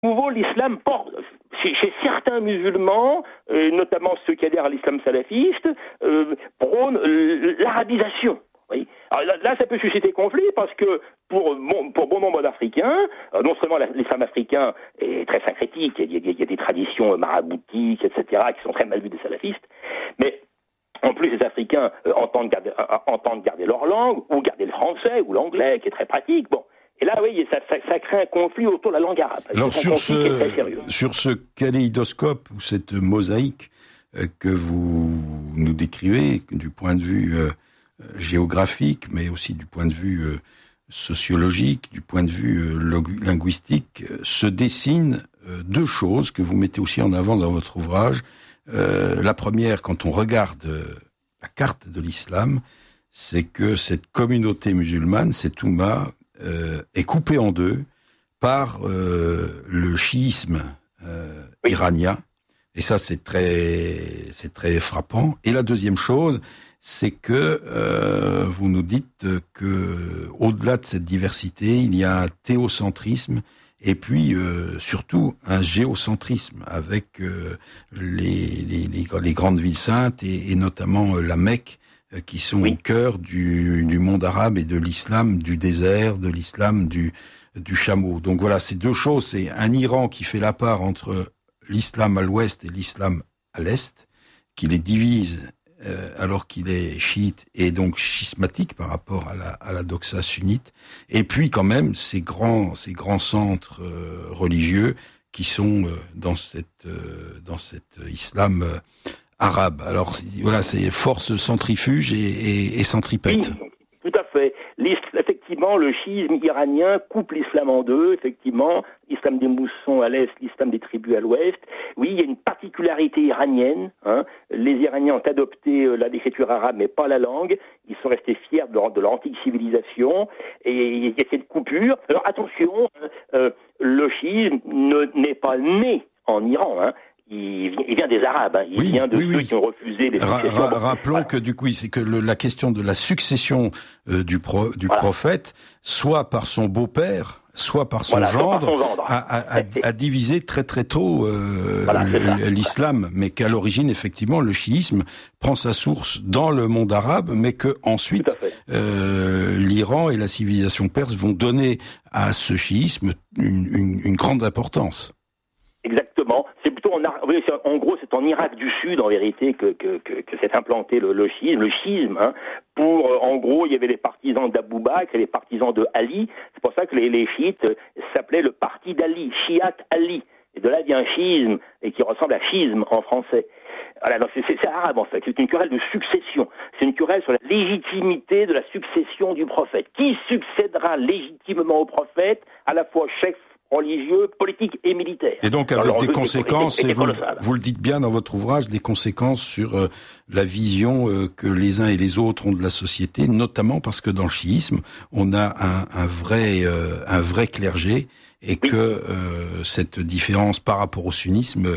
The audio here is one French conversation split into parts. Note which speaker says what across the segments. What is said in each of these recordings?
Speaker 1: nouveau, l'islam porte, chez certains musulmans, notamment ceux qui adhèrent à l'islam salafiste, prône l'arabisation. Oui. Alors là, ça peut susciter conflit parce que pour bon nombre d'Africains, non seulement l'islam africain est très syncrétique, il y a des traditions maraboutiques, etc., qui sont très mal vues des salafistes, mais en plus, les Africains entendent garder leur langue, ou garder le français, ou l'anglais, qui est très pratique. Bon. Et là, oui, ça crée un conflit autour de la langue arabe.
Speaker 2: Alors, sur ce kaléidoscope, ou cette mosaïque que vous nous décrivez, du point de vue géographique, mais aussi du point de vue sociologique, du point de vue linguistique, se dessinent deux choses que vous mettez aussi en avant dans votre ouvrage. La première, quand on regarde la carte de l'islam, c'est que cette communauté musulmane, cette Oumma, est coupée en deux par le chiisme iranien. Et ça, c'est très frappant. Et la deuxième chose, c'est que vous nous dites que au-delà de cette diversité, il y a un théocentrisme et puis surtout un géocentrisme avec les grandes villes saintes et notamment la Mecque qui sont au cœur du monde arabe et de l'islam du désert, de l'islam du chameau. Donc voilà, ces deux choses, c'est un Iran qui fait la part entre l'islam à l'ouest et l'islam à l'est, qui les divise alors qu'il est chiite et donc schismatique par rapport à la doxa sunnite, et puis quand même ces grands centres religieux qui sont dans cet islam arabe. Alors voilà, c'est force centrifuge et centripète.
Speaker 1: Oui, tout à fait. Effectivement, le chiisme iranien coupe l'islam en deux, effectivement, l'islam des moussons à l'est, l'islam des tribus à l'ouest. Oui, il y a une particularité iranienne. Les Iraniens ont adopté l'écriture arabe, mais pas la langue. Ils sont restés fiers de leur antique civilisation. Et il y a cette coupure. Alors attention, le chiisme n'est pas né en Iran. Il vient des Arabes, il vient de ceux qui ont refusé les successions.
Speaker 2: Rappelons que du coup, c'est que la question de la succession du prophète, soit par son beau-père, soit par son gendre, a divisé très très tôt l'islam, mais qu'à l'origine, effectivement, le chiisme prend sa source dans le monde arabe, mais que ensuite l'Iran et la civilisation perse vont donner à ce chiisme une grande importance.
Speaker 1: Exactement. C'est plutôt en gros, c'est en Irak du Sud, en vérité, que s'est implanté le schisme. En gros, il y avait les partisans d'Abou Bakr et les partisans de Ali. C'est pour ça que les chiites s'appelaient le parti d'Ali, Shiat Ali. Et de là vient schisme, et qui ressemble à schisme en français. Voilà, donc c'est arabe en fait. C'est une querelle de succession. C'est une querelle sur la légitimité de la succession du prophète. Qui succédera légitimement au prophète, à la fois chef religieux, politique et militaire.
Speaker 2: Et donc avec des conséquences, et vous le dites bien dans votre ouvrage, des conséquences sur la vision que les uns et les autres ont de la société, notamment parce que dans le chiisme, on a un vrai clergé et que cette différence par rapport au sunnisme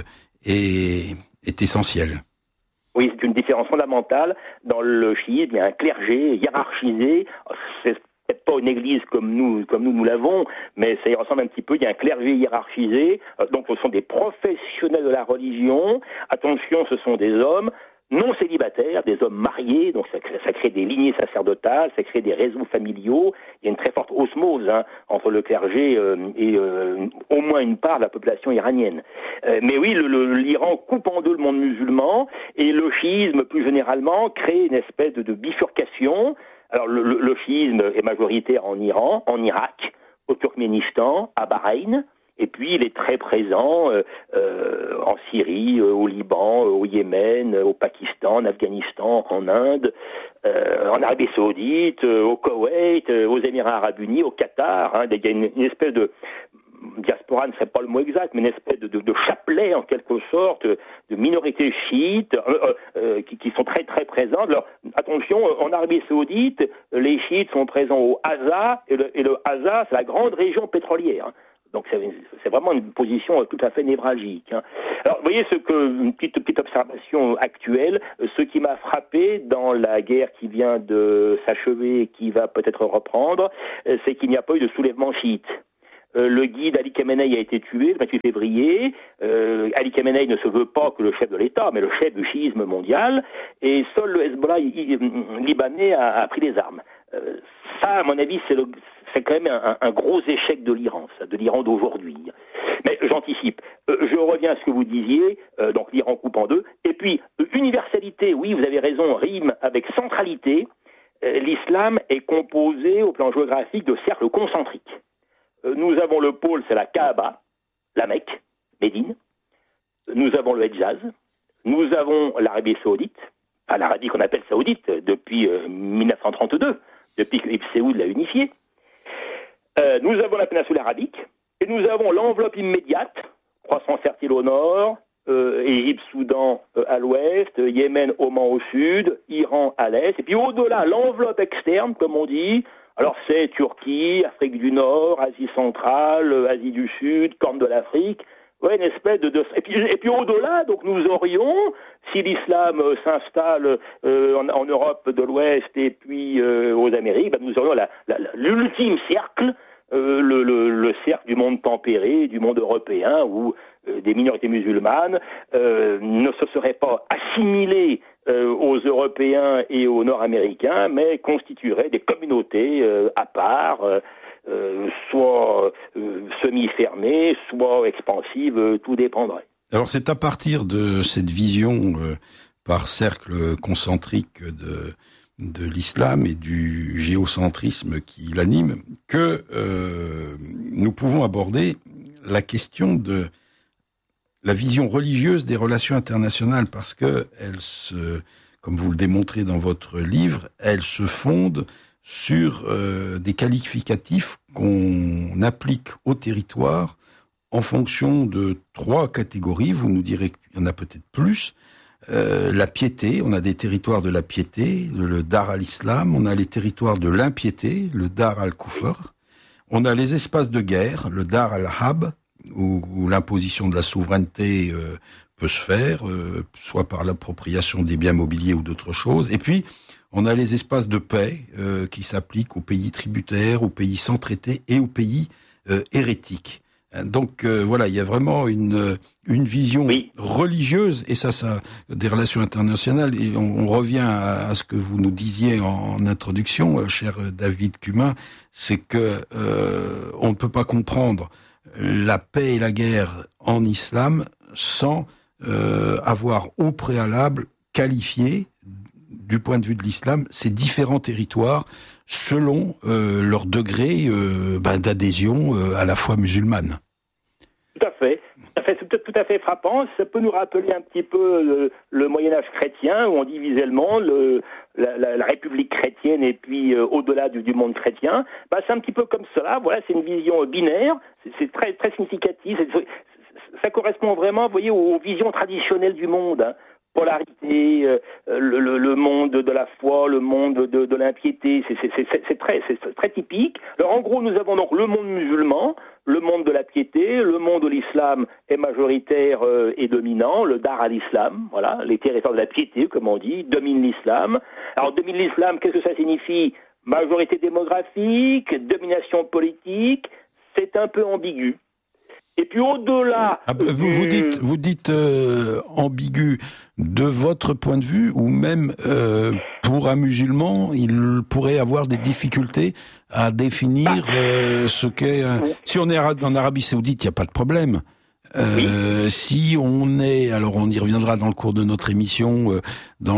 Speaker 2: est essentielle.
Speaker 1: Oui, c'est une différence fondamentale. Dans le chiisme, il y a un clergé hiérarchisé. C'est peut-être pas une église comme nous l'avons, mais ça y ressemble un petit peu. Il y a un clergé hiérarchisé, donc ce sont des professionnels de la religion. Attention, ce sont des hommes non célibataires, des hommes mariés, donc ça crée des lignées sacerdotales, ça crée des réseaux familiaux. Il y a une très forte osmose entre le clergé et au moins une part de la population iranienne. Mais oui, l'Iran coupe en deux le monde musulman, et le chiisme, plus généralement, crée une espèce de bifurcation. Alors le chiisme est majoritaire en Iran, en Irak, au Turkménistan, à Bahreïn, et puis il est très présent en Syrie, au Liban, au Yémen, au Pakistan, en Afghanistan, en Inde, en Arabie Saoudite, au Koweït, aux Émirats Arabes Unis, au Qatar. Il y a une espèce de diaspora, ne serait pas le mot exact, mais une espèce de chapelet en quelque sorte de minorités chiites qui sont très très présentes. Alors attention, en Arabie Saoudite, les chiites sont présents au Haza, et le Haza, c'est la grande région pétrolière. Donc c'est vraiment une position tout à fait névralgique. Alors vous voyez une petite observation actuelle, ce qui m'a frappé dans la guerre qui vient de s'achever et qui va peut-être reprendre, c'est qu'il n'y a pas eu de soulèvement chiite. Le guide Ali Khamenei a été tué le 28 février. Ali Khamenei ne se veut pas que le chef de l'État, mais le chef du chiisme mondial. Et seul le Hezbollah libanais a pris les armes. Ça, à mon avis, c'est quand même un gros échec de l'Iran, ça, de l'Iran d'aujourd'hui. Mais j'anticipe. Je reviens à ce que vous disiez. Donc l'Iran coupe en deux. Et puis, universalité, oui, vous avez raison, rime avec centralité. L'islam est composé au plan géographique de cercles concentriques. Nous avons le pôle, c'est la Kaaba, la Mecque, Médine. Nous avons le Hedjaz. Nous avons l'Arabie saoudite, enfin l'Arabie qu'on appelle saoudite depuis 1932, depuis que Ibn Saoud l'a unifiée. Nous avons la péninsule arabique. Et nous avons l'enveloppe immédiate, croissance fertile au nord, Égypte, Soudan à l'ouest, Yémen, Oman au sud, Iran à l'est. Et puis au-delà, l'enveloppe externe, comme on dit. Alors c'est Turquie, Afrique du Nord, Asie centrale, Asie du Sud, Corne de l'Afrique. Ouais, une espèce de... Et puis au-delà, donc nous aurions, si l'islam s'installe en Europe de l'Ouest et puis aux Amériques, nous aurions l'ultime cercle, le cercle du monde tempéré, du monde européen, où des minorités musulmanes ne se seraient pas assimilées aux Européens et aux Nord-Américains, mais constitueraient des communautés à part, soit semi-fermées, soit expansives, tout dépendrait.
Speaker 2: Alors c'est à partir de cette vision par cercle concentrique de l'islam et du géocentrisme qui l'anime que nous pouvons aborder la question de la vision religieuse des relations internationales, parce que comme vous le démontrez dans votre livre, elle se fonde sur des qualificatifs qu'on applique au territoire en fonction de 3 catégories. Vous nous direz qu'il y en a peut-être plus. La piété, on a des territoires de la piété, le Dar al-Islam, on a les territoires de l'impiété, le Dar al-Kufr, on a les espaces de guerre, le Dar al-Hab, où l'imposition de la souveraineté peut se faire, soit par l'appropriation des biens mobiliers ou d'autres choses, et puis on a les espaces de paix qui s'appliquent aux pays tributaires, aux pays sans traité et aux pays hérétiques. Donc voilà, il y a vraiment une vision religieuse, et ça des relations internationales, et on revient à ce que vous nous disiez en introduction, cher David Cumin, c'est que on ne peut pas comprendre la paix et la guerre en islam sans avoir au préalable qualifié, du point de vue de l'islam, ces différents territoires selon leur degré d'adhésion à la foi musulmane.
Speaker 1: Tout à fait. C'est peut-être tout à fait frappant. Ça peut nous rappeler un petit peu le Moyen-Âge chrétien, où on divisait le monde, la République chrétienne, et puis au-delà du monde chrétien. C'est un petit peu comme cela. Voilà, c'est une vision binaire. C'est très, très significatif. Ça correspond vraiment, vous voyez, aux visions traditionnelles du monde. Hein. Polarité, le monde de la foi, le monde de l'impiété, c'est très typique. Alors en gros, nous avons donc le monde musulman, le monde de la piété, le monde où l'islam est majoritaire et dominant, le Dar al-Islam, voilà, les territoires de la piété, comme on dit, dominent l'islam. Alors domine l'islam, qu'est-ce que ça signifie? Majorité démographique, domination politique, c'est un peu ambigu. Et puis au-delà...
Speaker 2: Vous dites ambigu de votre point de vue, ou même pour un musulman, il pourrait avoir des difficultés à définir ce qu'est... Si on est en Arabie Saoudite, il n'y a pas de problème. Si on est, alors on y reviendra dans le cours de notre émission, dans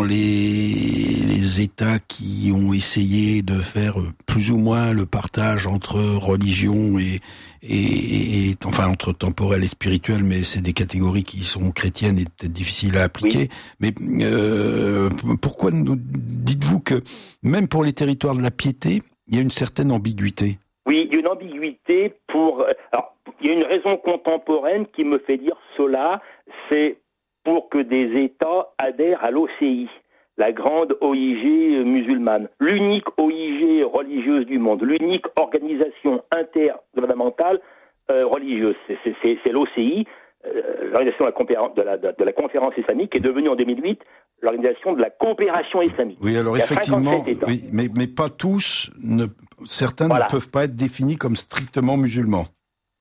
Speaker 2: les États qui ont essayé de faire plus ou moins le partage entre religion et enfin entre temporel et spirituel, mais c'est des catégories qui sont chrétiennes et peut-être difficiles à appliquer. Oui. Mais pourquoi dites-vous que même pour les territoires de la piété, il y a une certaine ambiguïté?
Speaker 1: Oui, il y a une ambiguïté alors, il y a une raison contemporaine qui me fait dire cela, c'est pour que des États adhèrent à l'OCI, la grande OIG musulmane, l'unique OIG religieuse du monde, l'unique organisation intergouvernementale religieuse. C'est l'OCI, l'organisation de la conférence islamique, qui est devenue en 2008 l'organisation de la coopération islamique.
Speaker 2: Oui, alors effectivement, oui, mais pas tous, certains ne peuvent pas être définis comme strictement musulmans.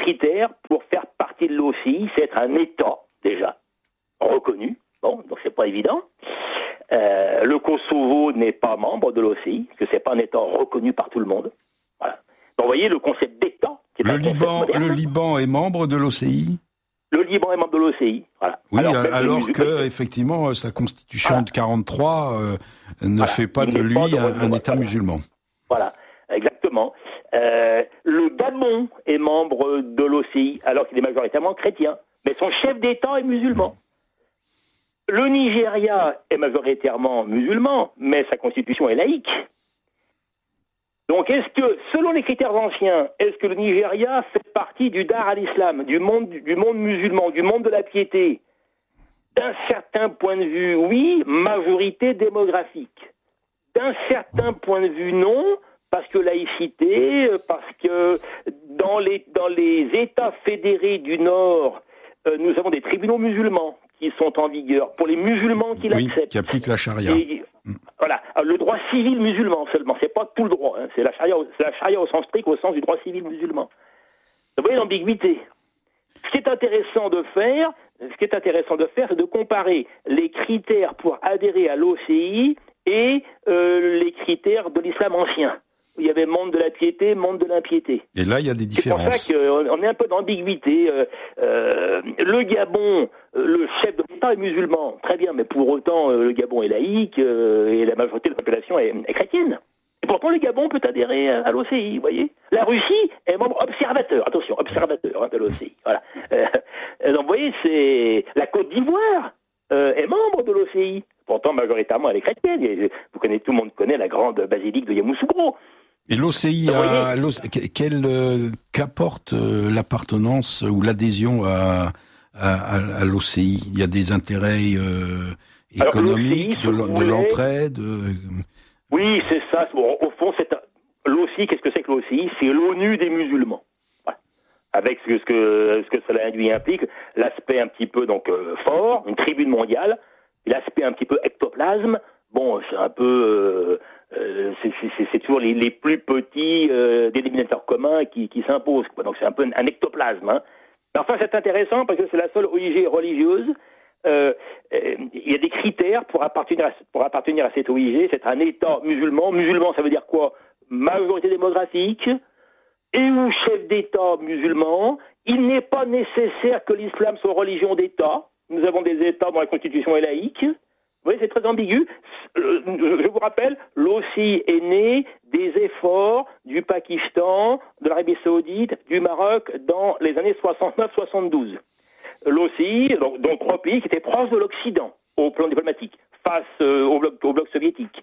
Speaker 1: critères pour faire partie de l'OCI, c'est être un État, déjà, reconnu. Bon, donc c'est pas évident. Le Kosovo n'est pas membre de l'OCI, parce que c'est pas un État reconnu par tout le monde. Voilà. Donc vous voyez le concept d'État.
Speaker 2: Le Liban est membre de l'OCI ?
Speaker 1: Le Liban est membre de l'OCI. Voilà.
Speaker 2: Oui, alors que effectivement sa constitution de 43 ne fait pas de lui un État musulman.
Speaker 1: Voilà, exactement. Le Gabon est membre de l'OCI, alors qu'il est majoritairement chrétien, mais son chef d'État est musulman. Le Nigeria est majoritairement musulman, mais sa constitution est laïque. Donc, est-ce que, selon les critères anciens, est-ce que le Nigeria fait partie du Dar al-Islam, du monde musulman, du monde de la piété ? D'un certain point de vue, oui, majorité démographique. D'un certain point de vue, non, parce que laïcité, parce que dans les États fédérés du Nord, nous avons des tribunaux musulmans qui sont en vigueur pour les musulmans qui l'acceptent.
Speaker 2: Qui appliquent la charia.
Speaker 1: Voilà, le droit civil musulman seulement, c'est pas tout le droit, hein. C'est la charia au sens strict, au sens du droit civil musulman. Vous voyez l'ambiguïté. Ce qui est intéressant de faire, c'est de comparer les critères pour adhérer à l'OCI et les critères de l'islam ancien. Il y avait monde de la piété, monde de l'impiété.
Speaker 2: Et là, il y a des différences.
Speaker 1: C'est pour ça qu'on est un peu d'ambiguïté. Le Gabon, le chef de l'État est musulman, très bien, mais pour autant, le Gabon est laïque et la majorité de la population est chrétienne. Et pourtant, le Gabon peut adhérer à l'OCI, vous voyez. La Russie est membre observateur, attention, observateur de l'OCI. Voilà. Donc, vous voyez, c'est la Côte d'Ivoire est membre de l'OCI. Pourtant, majoritairement, elle est chrétienne. Et tout le monde connaît la grande basilique de Yamoussoukro.
Speaker 2: Et l'OCI, qu'apporte l'appartenance ou l'adhésion à l'OCI ? Il y a des intérêts économiques, de l'entraide
Speaker 1: Oui, c'est ça. Bon, au fond, l'OCI, qu'est-ce que c'est que l'OCI ? C'est l'ONU des musulmans. Voilà. Avec ce que cela implique, l'aspect un petit peu fort, une tribune mondiale, et l'aspect un petit peu ectoplasme. Bon, c'est un peu... c'est toujours les plus petits dénominateurs communs qui s'imposent, quoi. Donc c'est un peu un ectoplasme. Hein. Mais enfin, c'est intéressant parce que c'est la seule OIG religieuse. Il y a des critères pour appartenir à cette OIG. C'est un État musulman. Musulman, ça veut dire quoi ? Majorité démographique et ou chef d'État musulman. Il n'est pas nécessaire que l'islam soit religion d'État. Nous avons des États dont la constitution est laïque. Vous voyez, c'est très ambigu. Je vous rappelle, l'OCI est né des efforts du Pakistan, de l'Arabie Saoudite, du Maroc dans les années 69-72. L'OCI, donc 3 pays qui étaient proches de l'Occident au plan diplomatique, face au bloc soviétique,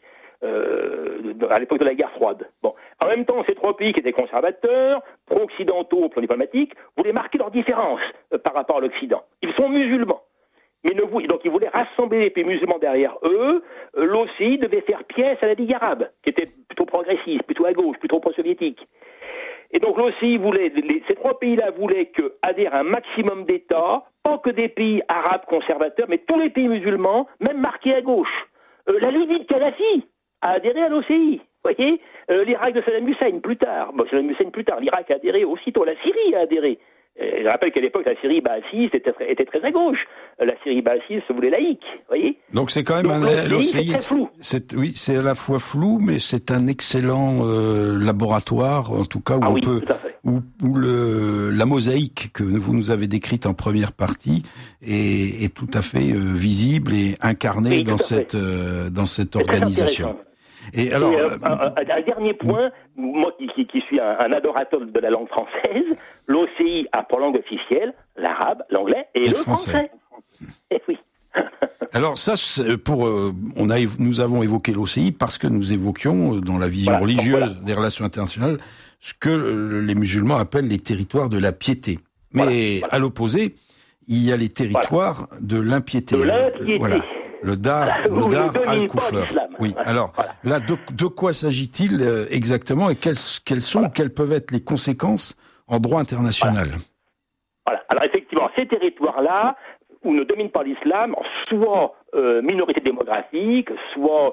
Speaker 1: à l'époque de la guerre froide. Bon. En même temps, ces 3 pays qui étaient conservateurs, pro-occidentaux au plan diplomatique, voulaient marquer leur différence par rapport à l'Occident. Ils sont musulmans. Donc ils voulaient rassembler les pays musulmans derrière eux. L'OCI devait faire pièce à la Ligue arabe, qui était plutôt progressiste, plutôt à gauche, plutôt pro-soviétique. Et donc l'OCI voulait, ces 3 pays-là voulaient adhèrent un maximum d'États, pas que des pays arabes conservateurs, mais tous les pays musulmans, même marqués à gauche. La Libye de Kadhafi a adhéré à l'OCI. Vous voyez, l'Irak de Saddam Hussein plus tard. L'Irak a adhéré aussitôt. La Syrie a adhéré. Je rappelle qu'à l'époque, la Syrie baathiste était très à gauche. La Syrie baathiste se voulait laïque, voyez.
Speaker 2: Donc c'est quand même l'OCI, c'est flou. C'est à la fois flou, mais c'est un excellent laboratoire, en tout cas où la mosaïque que vous nous avez décrite en première partie est tout à fait visible et incarnée dans cette organisation.
Speaker 1: Et alors, un dernier point, moi qui suis un adorateur de la langue française, l'OCI a pour langue officielle l'arabe, l'anglais et le français. Et oui.
Speaker 2: Alors ça, nous avons évoqué l'OCI parce que nous évoquions dans la vision religieuse des relations internationales ce que les musulmans appellent les territoires de la piété. Mais à l'opposé, il y a les territoires de l'impiété. Voilà. Le Dar al-Kufr. Oui. Alors là, de quoi s'agit-il exactement et quelles peuvent être les conséquences en droit international ?
Speaker 1: Voilà. Alors effectivement, ces territoires-là, où ne domine pas l'islam, soit minorité démographique, soit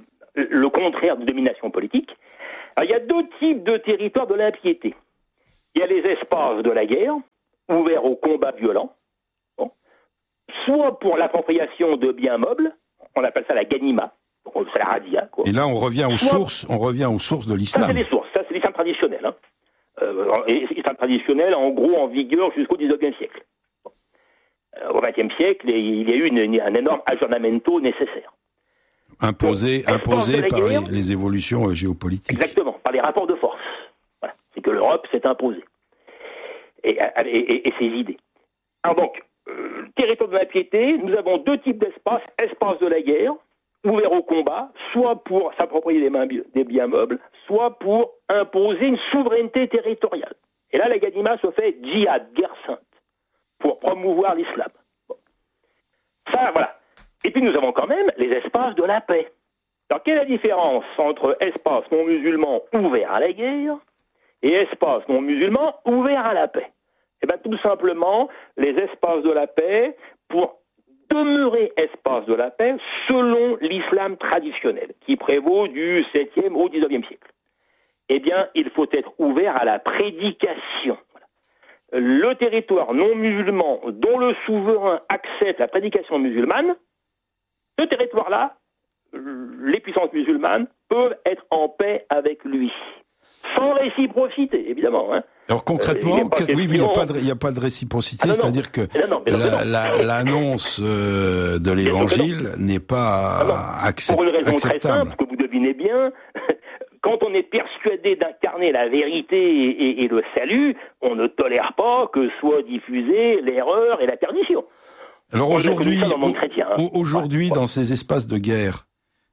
Speaker 1: le contraire de domination politique. Alors, il y a 2 types de territoires de l'impiété. il y a les espaces de la guerre, ouverts au combat violent, soit pour l'appropriation de biens meubles, on appelle ça la ganima, c'est la radia, quoi.
Speaker 2: Et là, on revient aux sources de l'islam.
Speaker 1: Ça, c'est les sources, ça, c'est l'islam traditionnel. L'islam traditionnel, en gros, en vigueur jusqu'au XIXe siècle. Au XXe siècle, il y a eu un énorme aggiornamento nécessaire.
Speaker 2: Imposé par les évolutions géopolitiques.
Speaker 1: Exactement, par les rapports de force. Voilà. C'est que l'Europe s'est imposée. Et ses idées. Alors donc, territoire de la piété, nous avons deux types d'espaces. Espace de la guerre, ouvert au combat, soit pour s'approprier des biens meubles, soit pour imposer une souveraineté territoriale. Et là, la ganima se fait djihad, guerre sainte, pour promouvoir l'islam. Bon. Ça, voilà. Et puis nous avons quand même les espaces de la paix. Alors, quelle est la différence entre espace non musulman ouvert à la guerre et espace non musulman ouvert à la paix? Eh bien, tout simplement, les espaces de la paix, pour demeurer espace de la paix, selon l'islam traditionnel, qui prévaut du 7e au 19e siècle, eh bien, il faut être ouvert à la prédication. Le territoire non musulman dont le souverain accepte la prédication musulmane, ce territoire-là, les puissances musulmanes peuvent être en paix avec lui. Sans réciprocité, évidemment.
Speaker 2: Alors concrètement, il n'y a pas de réciprocité, c'est-à-dire que l'annonce de l'évangile n'est pas acceptable.
Speaker 1: Pour une raison très simple, que vous devinez bien, quand on est persuadé d'incarner la vérité et le salut, on ne tolère pas que soit diffusée l'erreur et la perdition.
Speaker 2: Alors aujourd'hui, dans ces espaces de guerre,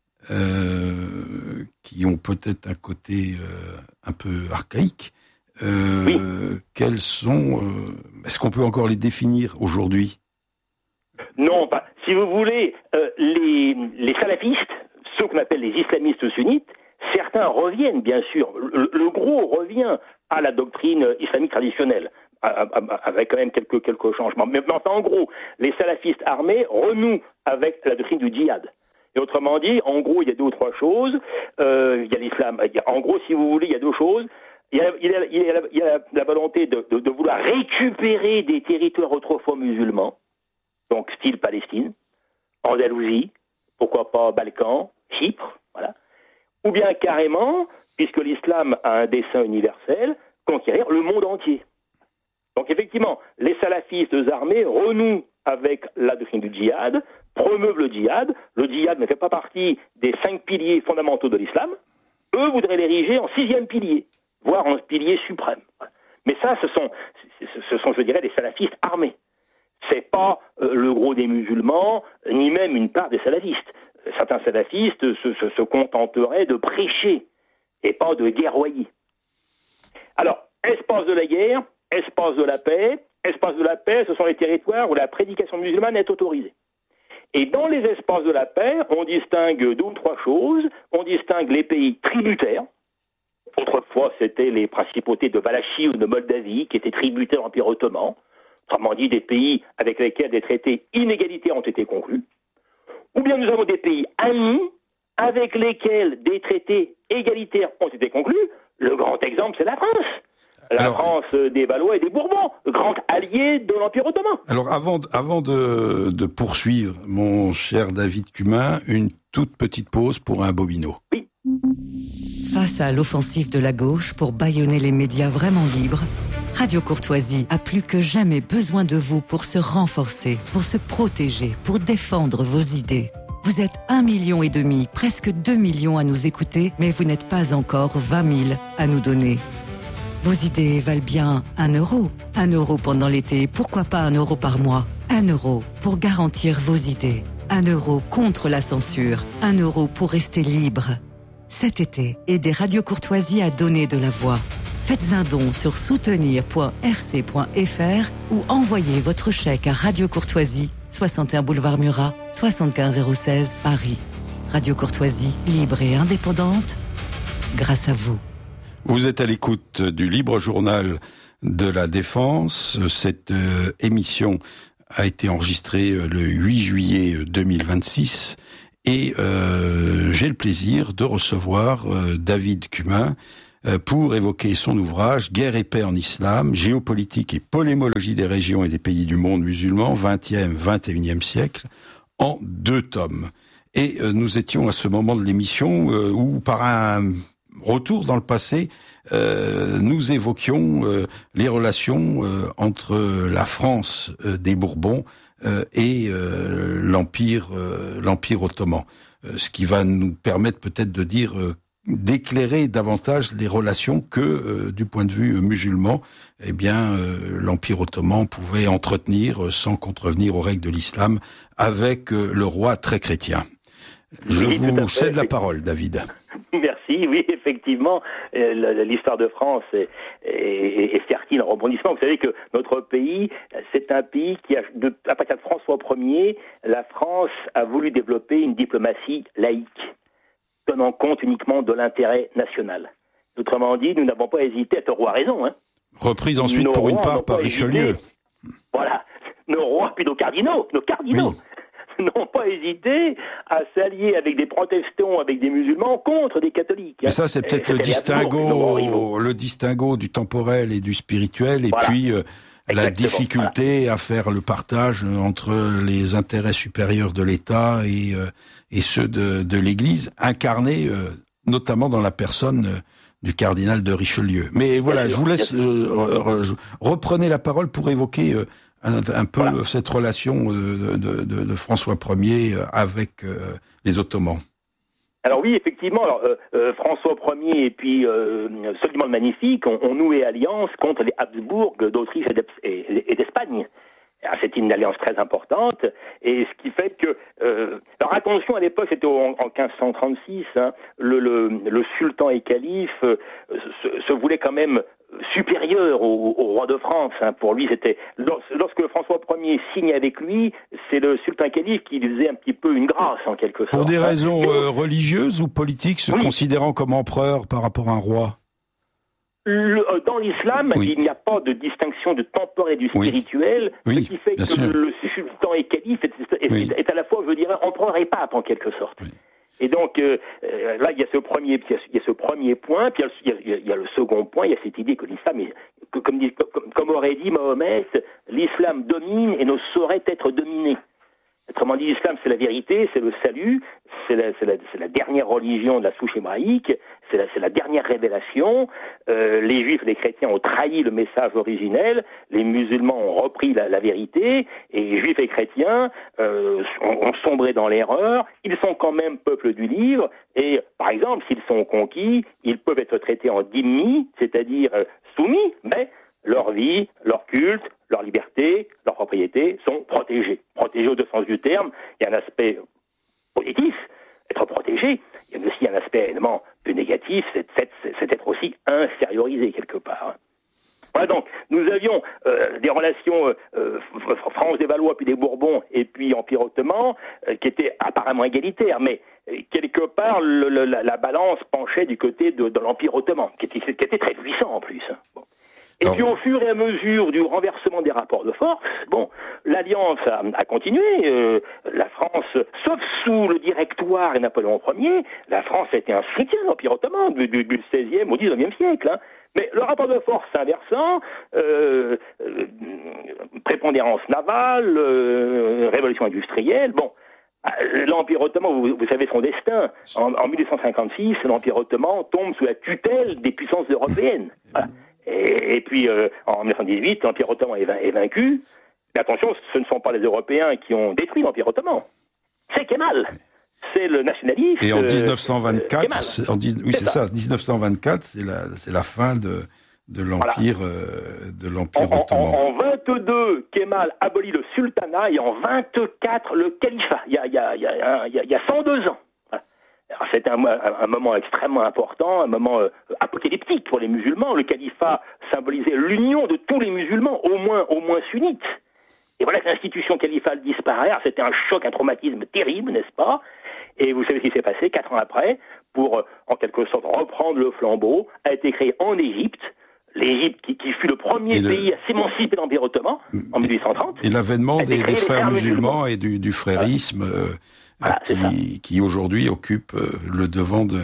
Speaker 2: qui ont peut-être un côté un peu archaïque, quels sont... est-ce qu'on peut encore les définir aujourd'hui?
Speaker 1: Non, pas. Si vous voulez, les salafistes, ceux qu'on appelle les islamistes sunnites, certains reviennent, bien sûr, le gros revient à la doctrine islamique traditionnelle, avec quand même quelques changements. Mais enfin, en gros, les salafistes armés renouent avec la doctrine du djihad. Et autrement dit, en gros, il y a deux ou trois choses. Il y a l'islam. En gros, si vous voulez, il y a deux choses. Il y a la volonté de vouloir récupérer des territoires autrefois musulmans, donc style Palestine, Andalousie, pourquoi pas Balkans, Chypre, voilà. Ou bien carrément, puisque l'islam a un dessein universel, conquérir le monde entier. Donc effectivement, les salafistes armés renouent avec la doctrine du djihad, promeuvent le djihad. Le djihad ne fait pas partie des 5 piliers fondamentaux de l'islam. Eux voudraient l'ériger en 6e pilier, voire en pilier suprême. Mais ça, ce sont, je dirais, des salafistes armés. C'est pas le gros des musulmans, ni même une part des salafistes. Certains salafistes se contenteraient de prêcher et pas de guerroyer. Alors, espace de la guerre, espace de la paix. Espace de la paix, ce sont les territoires où la prédication musulmane est autorisée. Et dans les espaces de la paix, on distingue deux ou trois choses. On distingue les pays tributaires. Autrefois, c'était les principautés de Valachie ou de Moldavie qui étaient tributaires à l'Empire ottoman. Autrement dit, des pays avec lesquels des traités inégalitaires ont été conclus. Ou bien nous avons des pays amis avec lesquels des traités égalitaires ont été conclus. Le grand exemple, c'est la France. France des Valois et des Bourbons, le grand allié de l'Empire ottoman.
Speaker 2: Alors avant de poursuivre, mon cher David Cumin, une toute petite pause pour un bobino.
Speaker 1: Oui.
Speaker 3: Face à l'offensive de la gauche pour bâillonner les médias vraiment libres, Radio Courtoisie a plus que jamais besoin de vous pour se renforcer, pour se protéger, pour défendre vos idées. Vous êtes 1,5 million, presque 2 millions à nous écouter, mais vous n'êtes pas encore 20 000 à nous donner. Vos idées valent bien 1 euro. 1 euro pendant l'été, pourquoi pas 1 euro par mois? 1 euro pour garantir vos idées. 1 euro contre la censure. 1 euro pour rester libre. Cet été, aidez Radio Courtoisie à donner de la voix. Faites un don sur soutenir.rc.fr ou envoyez votre chèque à Radio Courtoisie, 61 boulevard Murat, 75016 Paris. Radio Courtoisie, libre et indépendante, grâce à vous.
Speaker 2: Vous êtes à l'écoute du Libre Journal de la Défense. Cette émission a été enregistrée le 8 juillet 2026 et j'ai le plaisir de recevoir David Cumin, pour évoquer son ouvrage « Guerre et paix en islam, géopolitique et polémologie des régions et des pays du monde musulman, 20e, 21e siècle », en 2 tomes. Et nous étions à ce moment de l'émission où, par un retour dans le passé, nous évoquions les relations entre la France des Bourbons et l'Empire ottoman. Ce qui va nous permettre peut-être de dire, d'éclairer davantage les relations que, du point de vue musulman, eh bien, l'Empire ottoman pouvait entretenir sans contrevenir aux règles de l'islam avec le roi très chrétien. Je vous cède la parole, David.
Speaker 1: Merci, oui, effectivement, l'histoire de France est fertile en rebondissements. Vous savez que notre pays, c'est un pays qui, à partir de François Ier, la France a voulu développer une diplomatie laïque, tenant compte uniquement de l'intérêt national. Autrement dit, nous n'avons pas hésité à tort ou à raison.
Speaker 2: Reprise ensuite pour une part par Richelieu.
Speaker 1: Voilà, nos rois puis nos cardinaux. Oui. N'ont pas hésité à s'allier avec des protestants, avec des musulmans, contre des catholiques.
Speaker 2: Mais ça, c'est peut-être le distinguo du temporel et du spirituel, et puis la difficulté à faire le partage entre les intérêts supérieurs de l'État et ceux de l'Église, incarnés notamment dans la personne du cardinal de Richelieu. Mais voilà, je vous laisse reprenez la parole pour évoquer un peu cette relation de François Ier avec les Ottomans.
Speaker 1: Alors oui, effectivement, François Ier et puis Soliman le Magnifique ont noué alliance contre les Habsbourg d'Autriche et d'Espagne. Alors, c'est une alliance très importante, et ce qui fait que... alors attention, à l'époque, c'était en 1536, le sultan et calife se voulait quand même supérieur au roi de France. Pour lui, c'était... Lorsque François Ier signe avec lui, c'est le sultan et calife qui lui faisait un petit peu une grâce, en quelque sorte.
Speaker 2: Pour des raisons religieuses ou politiques, se considérant comme empereur par rapport à un roi?
Speaker 1: Dans l'islam, il n'y a pas de distinction de temporel et du spirituel, ce qui fait que le sultan et calife est à la fois, je dirais, empereur et pape, en quelque sorte. Oui. Et donc, là, il y a ce premier point, puis il y a le second point, il y a cette idée que l'islam, comme aurait dit Mahomet, l'islam domine et ne saurait être dominé. Autrement dit, l'islam, c'est la vérité, c'est le salut, c'est la dernière religion de la souche hébraïque, c'est la dernière révélation. Les juifs et les chrétiens ont trahi le message originel, les musulmans ont repris la vérité, et les juifs et chrétiens ont sombré dans l'erreur. Ils sont quand même peuple du livre, et par exemple, s'ils sont conquis, ils peuvent être traités en dhimmi, c'est-à-dire soumis, mais leur vie, leur culte, leur liberté, leur propriété sont protégés. Protégés au deux sens du terme. Il y a un aspect positif, être protégé. Il y a aussi un aspect évidemment plus négatif, c'est être aussi infériorisé quelque part. Voilà, donc, nous avions des relations France des Valois, puis des Bourbons, et puis Empire ottoman, qui étaient apparemment égalitaires, mais quelque part, la balance penchait du côté de l'Empire ottoman, qui était très puissant en plus. Bon. Et puis au fur et à mesure du renversement des rapports de force, l'alliance a continué. La France, sauf sous le Directoire et Napoléon Ier, la France a été un soutien de l'Empire ottoman du XVIe au XIXe siècle. Mais le rapport de force s'inversant, prépondérance navale, révolution industrielle, l'Empire ottoman, vous savez son destin. En 1856, l'Empire ottoman tombe sous la tutelle des puissances européennes. Voilà. Et puis, en 1918, l'Empire ottoman est vaincu. Mais attention, ce ne sont pas les Européens qui ont détruit l'Empire ottoman. C'est Kemal. C'est le nationaliste.
Speaker 2: Et en 1924, 1924, c'est la fin de l'Empire, ottoman.
Speaker 1: En 22, Kemal abolit le sultanat, et en 24, le califat. Il y a 102 ans. Alors, c'était un moment extrêmement important, un moment apocalyptique pour les musulmans. Le califat symbolisait l'union de tous les musulmans, au moins sunnites. Et voilà que l'institution califale disparaît. Alors, c'était un choc, un traumatisme terrible, n'est-ce pas? Et vous savez ce qui s'est passé 4 ans après, pour en quelque sorte reprendre le flambeau, a été créé en Égypte. L'Égypte qui fut le premier pays à s'émanciper de l'Empire ottoman en 1830.
Speaker 2: Et l'avènement des frères musulmans et du frérisme qui aujourd'hui occupe le devant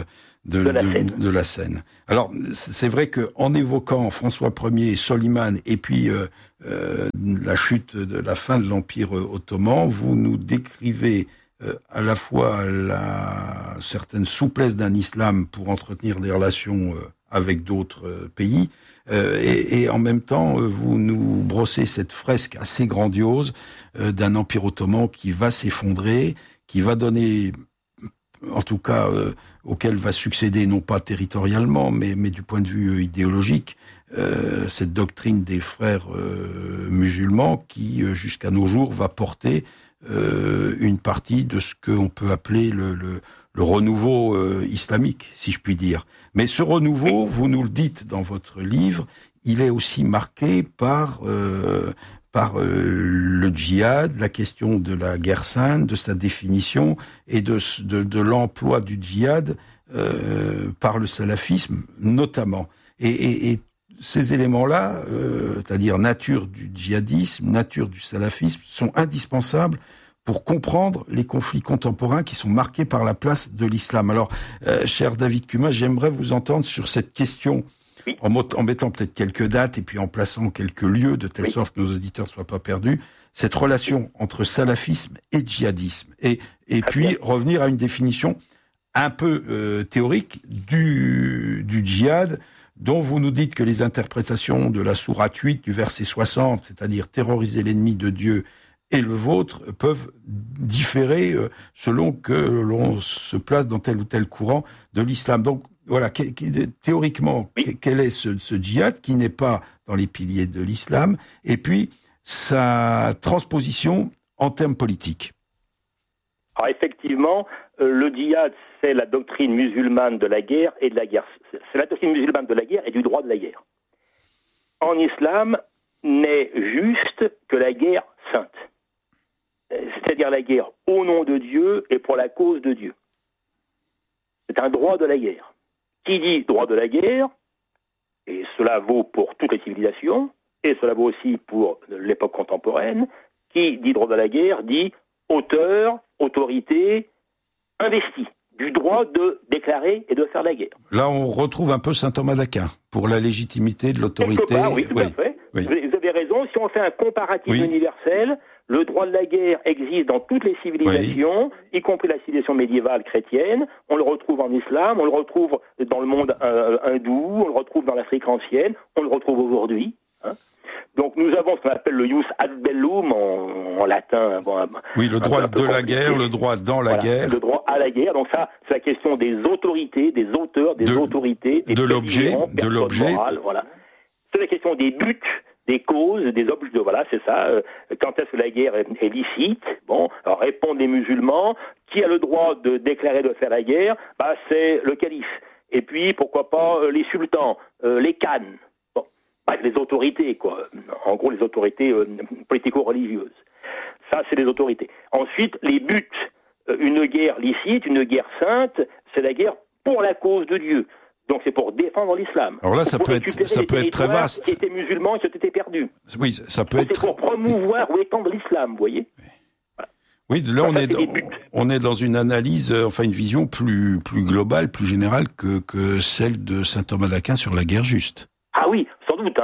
Speaker 2: de la scène. Alors, c'est vrai que en évoquant François Ier, Soliman, et puis la chute de la fin de l'Empire ottoman, vous nous décrivez à la fois la certaine souplesse d'un islam pour entretenir des relations avec d'autres pays, et en même temps, vous nous brossez cette fresque assez grandiose d'un empire ottoman qui va s'effondrer, qui va donner, en tout cas, auquel va succéder, non pas territorialement, mais du point de vue idéologique, cette doctrine des frères musulmans qui, jusqu'à nos jours, va porter une partie de ce qu'on peut appeler le renouveau islamique, si je puis dire. Mais ce renouveau, vous nous le dites dans votre livre, il est aussi marqué par le djihad, la question de la guerre sainte, de sa définition et de l'emploi du djihad par le salafisme notamment. Et ces éléments-là, c'est-à-dire nature du djihadisme, nature du salafisme, sont indispensables pour comprendre les conflits contemporains qui sont marqués par la place de l'islam. Alors, cher David Cumin, j'aimerais vous entendre sur cette question, en mettant peut-être quelques dates et puis en plaçant quelques lieux, de telle sorte que nos auditeurs ne soient pas perdus, cette relation entre salafisme et djihadisme. Et puis revenir à une définition un peu théorique du djihad, dont vous nous dites que les interprétations de la sourate 8 du verset 60, c'est-à-dire terroriser l'ennemi de Dieu et le vôtre, peuvent différer selon que l'on se place dans tel ou tel courant de l'islam. Donc voilà, théoriquement, quel est ce djihad qui n'est pas dans les piliers de l'islam, et puis sa transposition en termes politiques.
Speaker 1: Alors effectivement, le djihad, c'est la doctrine musulmane de la guerre et de la guerre. C'est la doctrine musulmane de la guerre et du droit de la guerre. En islam, n'est juste que la guerre sainte. C'est-à-dire la guerre au nom de Dieu et pour la cause de Dieu. C'est un droit de la guerre. Qui dit droit de la guerre, et cela vaut pour toutes les civilisations, et cela vaut aussi pour l'époque contemporaine, qui dit droit de la guerre dit auteur, autorité, investi du droit de déclarer et de faire la guerre.
Speaker 2: Là, on retrouve un peu saint Thomas d'Aquin pour la légitimité de l'autorité.
Speaker 1: Quelque part, oui, tout à fait. Oui. Vous avez raison. Si on fait un comparatif universel, le droit de la guerre existe dans toutes les civilisations, y compris la civilisation médiévale chrétienne. On le retrouve en islam, on le retrouve dans le monde hindou, on le retrouve dans l'Afrique ancienne, on le retrouve aujourd'hui. Donc nous avons ce qu'on appelle le jus ad bellum en latin.
Speaker 2: Oui, le droit de la guerre, le droit dans la guerre.
Speaker 1: Le droit à la guerre. Donc ça, c'est la question des autorités, des auteurs, des autorités, des
Speaker 2: de l'objet,
Speaker 1: morales, voilà. C'est la question des buts, des causes, des objets. Voilà, c'est ça. Quand est-ce que la guerre est licite? Bon, alors répondent les musulmans. Qui a le droit de déclarer de faire la guerre? C'est le calife. Et puis pourquoi pas les sultans, les khans. Les autorités, quoi. En gros, les autorités politico-religieuses. Ça, c'est les autorités. Ensuite, les buts. Une guerre licite, une guerre sainte, c'est la guerre pour la cause de Dieu. Donc, c'est pour défendre l'islam.
Speaker 2: Alors là, ça peut être très vaste.
Speaker 1: Qui étaient musulmans et qui étaient perdus.
Speaker 2: Oui, ça peut être.
Speaker 1: C'est pour promouvoir ou étendre l'islam, vous voyez.
Speaker 2: Voilà. Oui, là, on est dans une analyse, une vision plus globale, plus générale que celle de saint Thomas d'Aquin sur la guerre juste.
Speaker 1: Ah oui, sans doute.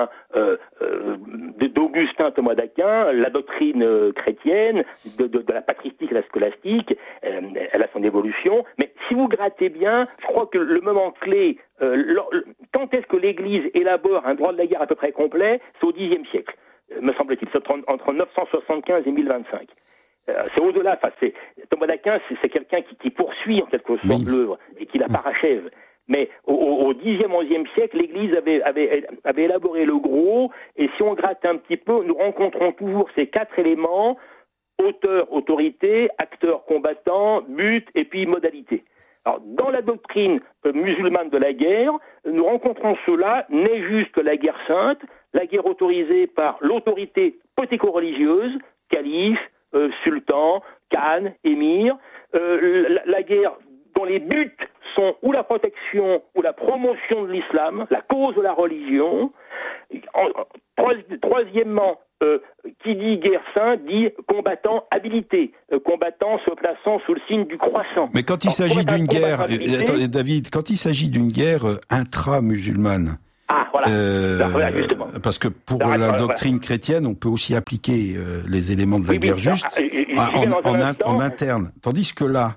Speaker 1: D'Augustin Thomas d'Aquin, la doctrine chrétienne, de la patristique à la scolastique, elle a son évolution. Mais si vous grattez bien, je crois que le moment clé, quand est-ce que l'Église élabore un droit de la guerre à peu près complet? C'est au Xe siècle, me semble-t-il, c'est entre 975 et 1025. C'est au-delà. Thomas d'Aquin, c'est quelqu'un qui poursuit en quelque sorte l'œuvre et qui la parachève. Mais au Xe, XIe siècle, l'Église avait élaboré le gros, et si on gratte un petit peu, nous rencontrons toujours ces quatre éléments: auteur, autorité, acteur, combattant, but, et puis modalité. Alors, dans la doctrine musulmane de la guerre, nous rencontrons cela, n'est juste que la guerre sainte, la guerre autorisée par l'autorité politico-religieuse, calife, sultan, khan, émir, la guerre dont les buts sont ou la protection ou la promotion de l'islam, la cause de la religion. Troisièmement, qui dit guerre sainte dit combattant habilité, combattant se plaçant sous le signe du croissant.
Speaker 2: Mais quand il s'agit d'une guerre, attendez David, quand il s'agit d'une guerre intra-musulmane,
Speaker 1: voilà, justement.
Speaker 2: Parce que pour la doctrine chrétienne, on peut aussi appliquer les éléments de la guerre juste en interne. Tandis que là,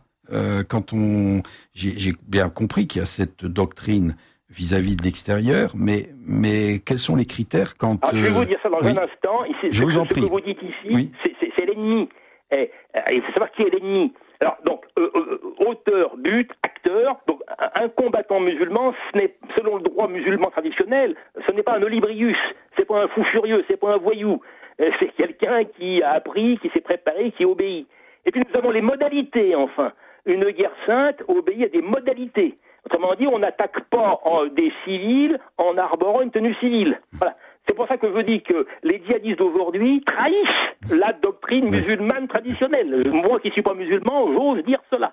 Speaker 2: j'ai bien compris qu'il y a cette doctrine vis-à-vis de l'extérieur, mais quels sont les critères quand...
Speaker 1: je vais vous dire ça dans un instant.
Speaker 2: Je vous en prie.
Speaker 1: Ce que vous dites ici, c'est l'ennemi. Il faut savoir qui est l'ennemi. Alors, donc, auteur, but, acteur. Donc, un combattant musulman, selon le droit musulman traditionnel, ce n'est pas un olibrius, c'est pas un fou furieux, c'est pas un voyou. C'est quelqu'un qui a appris, qui s'est préparé, qui obéit. Et puis nous avons les modalités, enfin. Une guerre sainte obéit à des modalités. Autrement dit, on n'attaque pas des civils en arborant une tenue civile. Voilà. C'est pour ça que je dis que les djihadistes d'aujourd'hui trahissent la doctrine musulmane traditionnelle. Moi qui ne suis pas musulman, j'ose dire cela.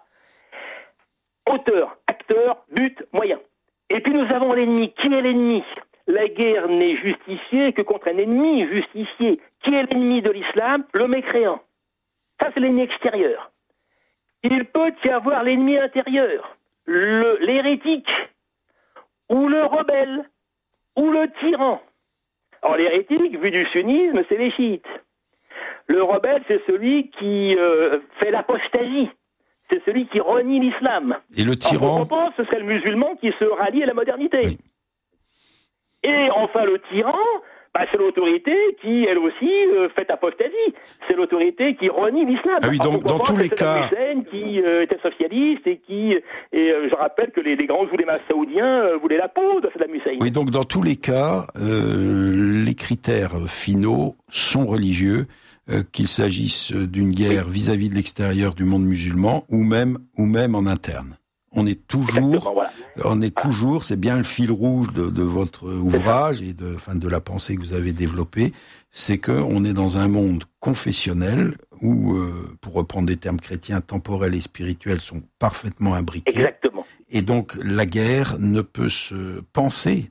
Speaker 1: Auteur, acteur, but, moyen. Et puis nous avons l'ennemi. Qui est l'ennemi ? La guerre n'est justifiée que contre un ennemi justifié. Qui est l'ennemi de l'islam ? Le mécréant. Ça, c'est l'ennemi extérieur. Il peut y avoir l'ennemi intérieur, l'hérétique, ou le rebelle, ou le tyran. Alors l'hérétique, vu du sunnisme, c'est les chiites. Le rebelle, c'est celui qui fait l'apostasie. C'est celui qui renie l'islam.
Speaker 2: Et le tyran ?
Speaker 1: En pense, ce serait le musulman qui se rallie à la modernité. Oui. Et enfin, le tyran, c'est l'autorité qui, elle aussi, fait apostasie. C'est l'autorité qui renie l'islam.
Speaker 2: Ah oui, donc dans tous les cas...
Speaker 1: Hussein qui était socialiste et je rappelle que les grands oulémas saoudiens voulaient la peau de Saddam Hussein.
Speaker 2: Oui, donc dans tous les cas, les critères finaux sont religieux, qu'il s'agisse d'une guerre vis-à-vis de l'extérieur du monde musulman ou même en interne. On est toujours, c'est bien le fil rouge de votre ouvrage et de la pensée que vous avez développée, c'est que on est dans un monde confessionnel où, pour reprendre des termes chrétiens, temporel et spirituel sont parfaitement imbriqués.
Speaker 1: Exactement.
Speaker 2: Et donc la guerre ne peut se penser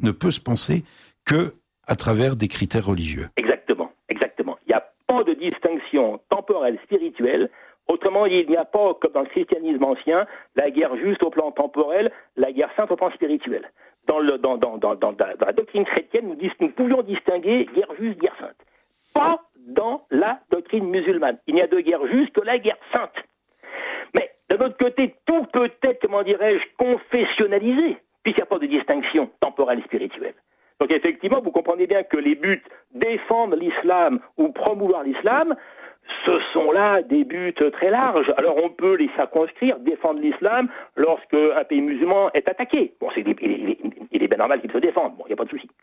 Speaker 2: que à travers des critères religieux.
Speaker 1: Exactement. Il n'y a pas de distinction temporelle spirituelle. Autrement, il n'y a pas, comme dans le christianisme ancien, la guerre juste au plan temporel, la guerre sainte au plan spirituel. Dans la doctrine chrétienne, nous pouvions distinguer guerre juste, guerre sainte. Pas dans la doctrine musulmane. Il n'y a de guerre juste que la guerre sainte. Mais d'un autre côté, tout peut être, confessionnalisé, puisqu'il n'y a pas de distinction temporelle et spirituelle. Donc effectivement, vous comprenez bien que les buts défendre l'islam ou promouvoir l'islam, ce sont là des buts très larges. Alors on peut les circonscrire, défendre l'islam lorsque un pays musulman est attaqué. Bon, il est bien normal qu'il se défende, bon, il n'y a pas de souci.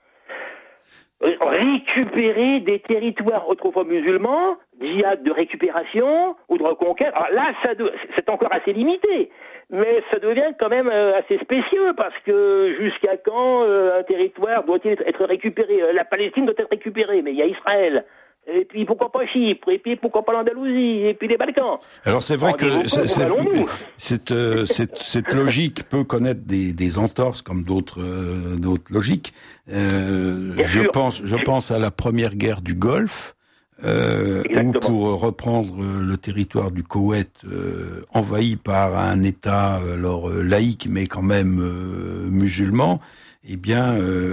Speaker 1: Récupérer des territoires autrefois musulmans, djihad de récupération ou de reconquête, alors là, c'est encore assez limité. Mais ça devient quand même assez spécieux, parce que jusqu'à quand un territoire doit-il être récupéré ? La Palestine doit être récupérée, mais il y a Israël. Et puis pourquoi pas Chypre, et puis pourquoi pas l'Andalousie, et puis les Balkans.
Speaker 2: Alors c'est vrai que cette logique peut connaître des entorses comme d'autres logiques. Je pense à la première guerre du Golfe, où, pour reprendre le territoire du Koweït, envahi par un État laïque mais quand même musulman, eh bien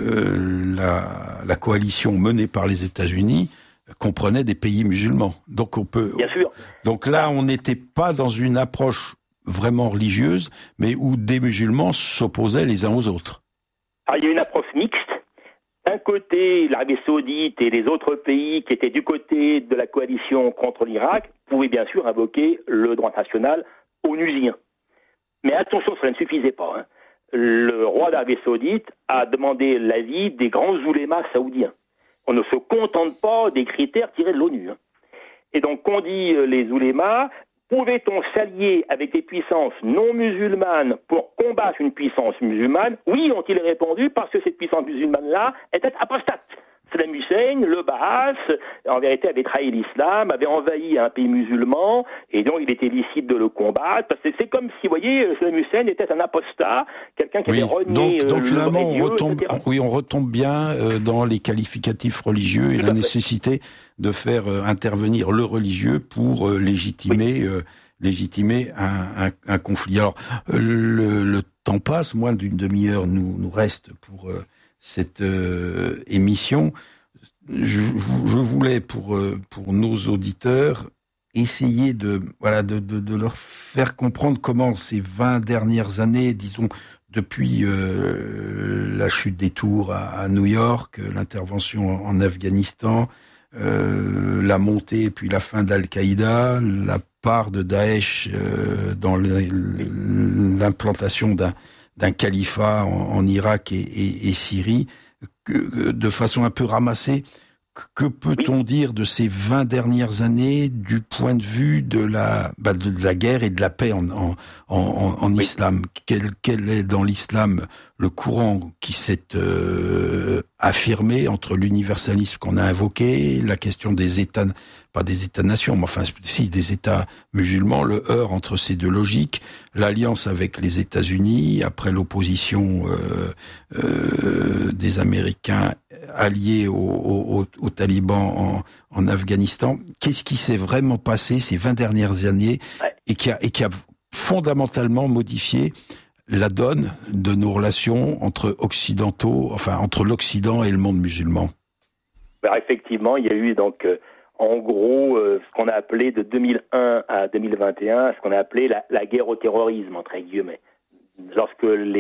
Speaker 2: la coalition menée par les États-Unis comprenait des pays musulmans. Donc
Speaker 1: Bien sûr.
Speaker 2: Donc là, on n'était pas dans une approche vraiment religieuse, mais où des musulmans s'opposaient les uns aux autres.
Speaker 1: Alors, il y a une approche mixte. D'un côté, l'Arabie Saoudite et les autres pays qui étaient du côté de la coalition contre l'Irak pouvaient bien sûr invoquer le droit national onusien. Mais attention, cela ne suffisait pas. Le roi d'Arabie Saoudite a demandé l'avis des grands oulémas saoudiens. On ne se contente pas des critères tirés de l'ONU. Et donc, qu'ont dit les oulémas, pouvait-on s'allier avec des puissances non musulmanes pour combattre une puissance musulmane ? Oui, ont-ils répondu, parce que cette puissance musulmane-là était apostate. Saddam Hussein, le Baas, en vérité, avait trahi l'islam, avait envahi un pays musulman, et donc il était licite de le combattre. Parce que c'est comme si, vous voyez, Saddam Hussein était un apostat, quelqu'un qui avait renié
Speaker 2: donc finalement, on
Speaker 1: Dieu,
Speaker 2: retombe bien dans les qualificatifs religieux et la nécessité de faire intervenir le religieux pour légitimer un conflit. Alors, le temps passe, moins d'une demi-heure nous reste pour cette émission. Je voulais pour nos auditeurs essayer de leur faire comprendre comment ces 20 dernières années, disons depuis la chute des tours à New York, l'intervention en Afghanistan, la montée puis la fin d'Al-Qaïda, la part de Daesh dans l'implantation d'un califat en Irak et Syrie, de façon un peu ramassée. Que peut-on dire de ces 20 dernières années du point de vue de la guerre et de la paix en islam? Quel est dans l'islam le courant qui s'est affirmé entre l'universalisme qu'on a invoqué, la question des États, pas des États-nations, mais enfin si des États musulmans, le heurt entre ces deux logiques, l'alliance avec les États-Unis, après l'opposition des Américains alliés aux talibans en Afghanistan. Qu'est-ce qui s'est vraiment passé ces 20 dernières années et qui a fondamentalement modifié la donne de nos relations entre l'Occident et le monde musulman?
Speaker 1: Alors effectivement, il y a eu donc en gros ce qu'on a appelé de 2001 à 2021, ce qu'on a appelé la guerre au terrorisme, entre guillemets. Lorsque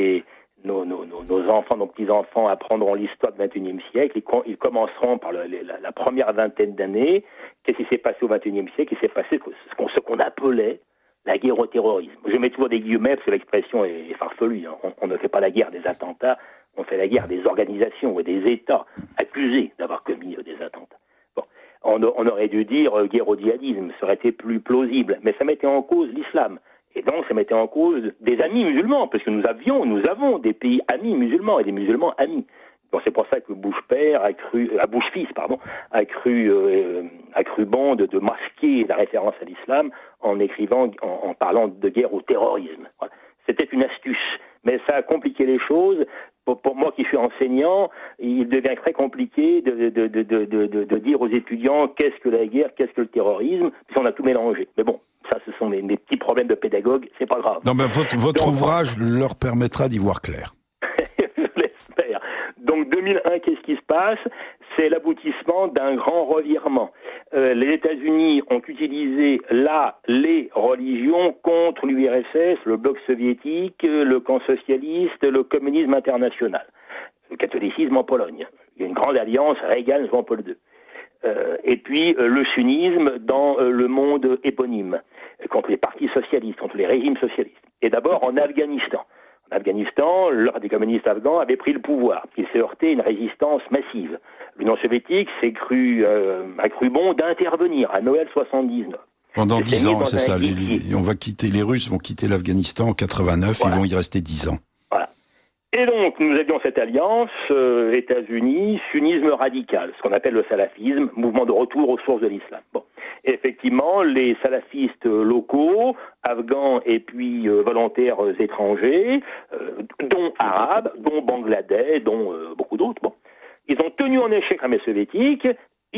Speaker 1: nos enfants, nos petits-enfants apprendront l'histoire du XXIe siècle, ils commenceront par la première vingtaine d'années. Qu'est-ce qui s'est passé au XXIe siècle? Il s'est passé ce qu'on appelait la guerre au terrorisme. Je mets toujours des guillemets parce que l'expression est farfelue. On ne fait pas la guerre des attentats, on fait la guerre des organisations et des États accusés d'avoir commis des attentats. Bon, on aurait dû dire guerre au djihadisme, ça aurait été plus plausible, mais ça mettait en cause l'islam. Et donc ça mettait en cause des amis musulmans, parce que nous avons des pays amis musulmans et des musulmans amis. Bon, c'est pour ça que Bush père Bush fils, a cru bon de masquer la référence à l'islam en écrivant, en parlant de guerre au terrorisme. Voilà. C'était une astuce, mais ça a compliqué les choses. Pour moi qui suis enseignant, il devient très compliqué de dire aux étudiants qu'est-ce que la guerre, qu'est-ce que le terrorisme, puisqu'on a tout mélangé. Mais bon, ça ce sont mes petits problèmes de pédagogue, c'est pas grave.
Speaker 2: Non, mais votre ouvrage leur permettra d'y voir clair.
Speaker 1: Je l'espère. Donc 2001, qu'est-ce qui se passe? C'est l'aboutissement d'un grand revirement. Les États-Unis ont utilisé les religions contre l'URSS, le bloc soviétique, le camp socialiste, le communisme international, le catholicisme en Pologne. Il y a une grande alliance Reagan-Jean-Paul II. Et puis le sunnisme dans le monde éponyme, contre les partis socialistes, contre les régimes socialistes. Et d'abord en Afghanistan. En Afghanistan, le Parti communiste afghan avait pris le pouvoir. Il s'est heurté à une résistance massive. L'Union soviétique a cru bon d'intervenir à Noël 79.
Speaker 2: Pendant 10 ans, c'est ça. Les Russes vont quitter l'Afghanistan en 89, voilà. Ils vont y rester 10 ans.
Speaker 1: Voilà. Et donc, nous avions cette alliance, États-Unis, sunnisme radical, ce qu'on appelle le salafisme, mouvement de retour aux sources de l'islam. Bon. Et effectivement, les salafistes locaux, afghans et puis volontaires étrangers, dont arabes, dont bangladais, dont beaucoup d'autres, bon, ils ont tenu en échec l'armée soviétique,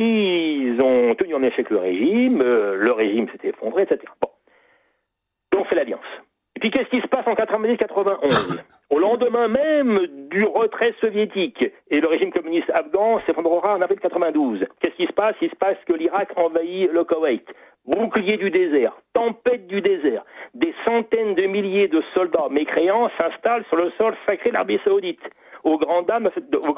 Speaker 1: ils ont tenu en échec le régime s'est effondré, etc. Bon. Donc c'est l'alliance. Et puis qu'est-ce qui se passe en 90-91 ? Au lendemain même du retrait soviétique, et le régime communiste afghan s'effondrera en avril 92. Qu'est-ce qui se passe ? Il se passe que l'Irak envahit le Koweït. Bouclier du désert, tempête du désert. Des centaines de milliers de soldats mécréants s'installent sur le sol sacré de l'Arabie Saoudite. Aux grandes dames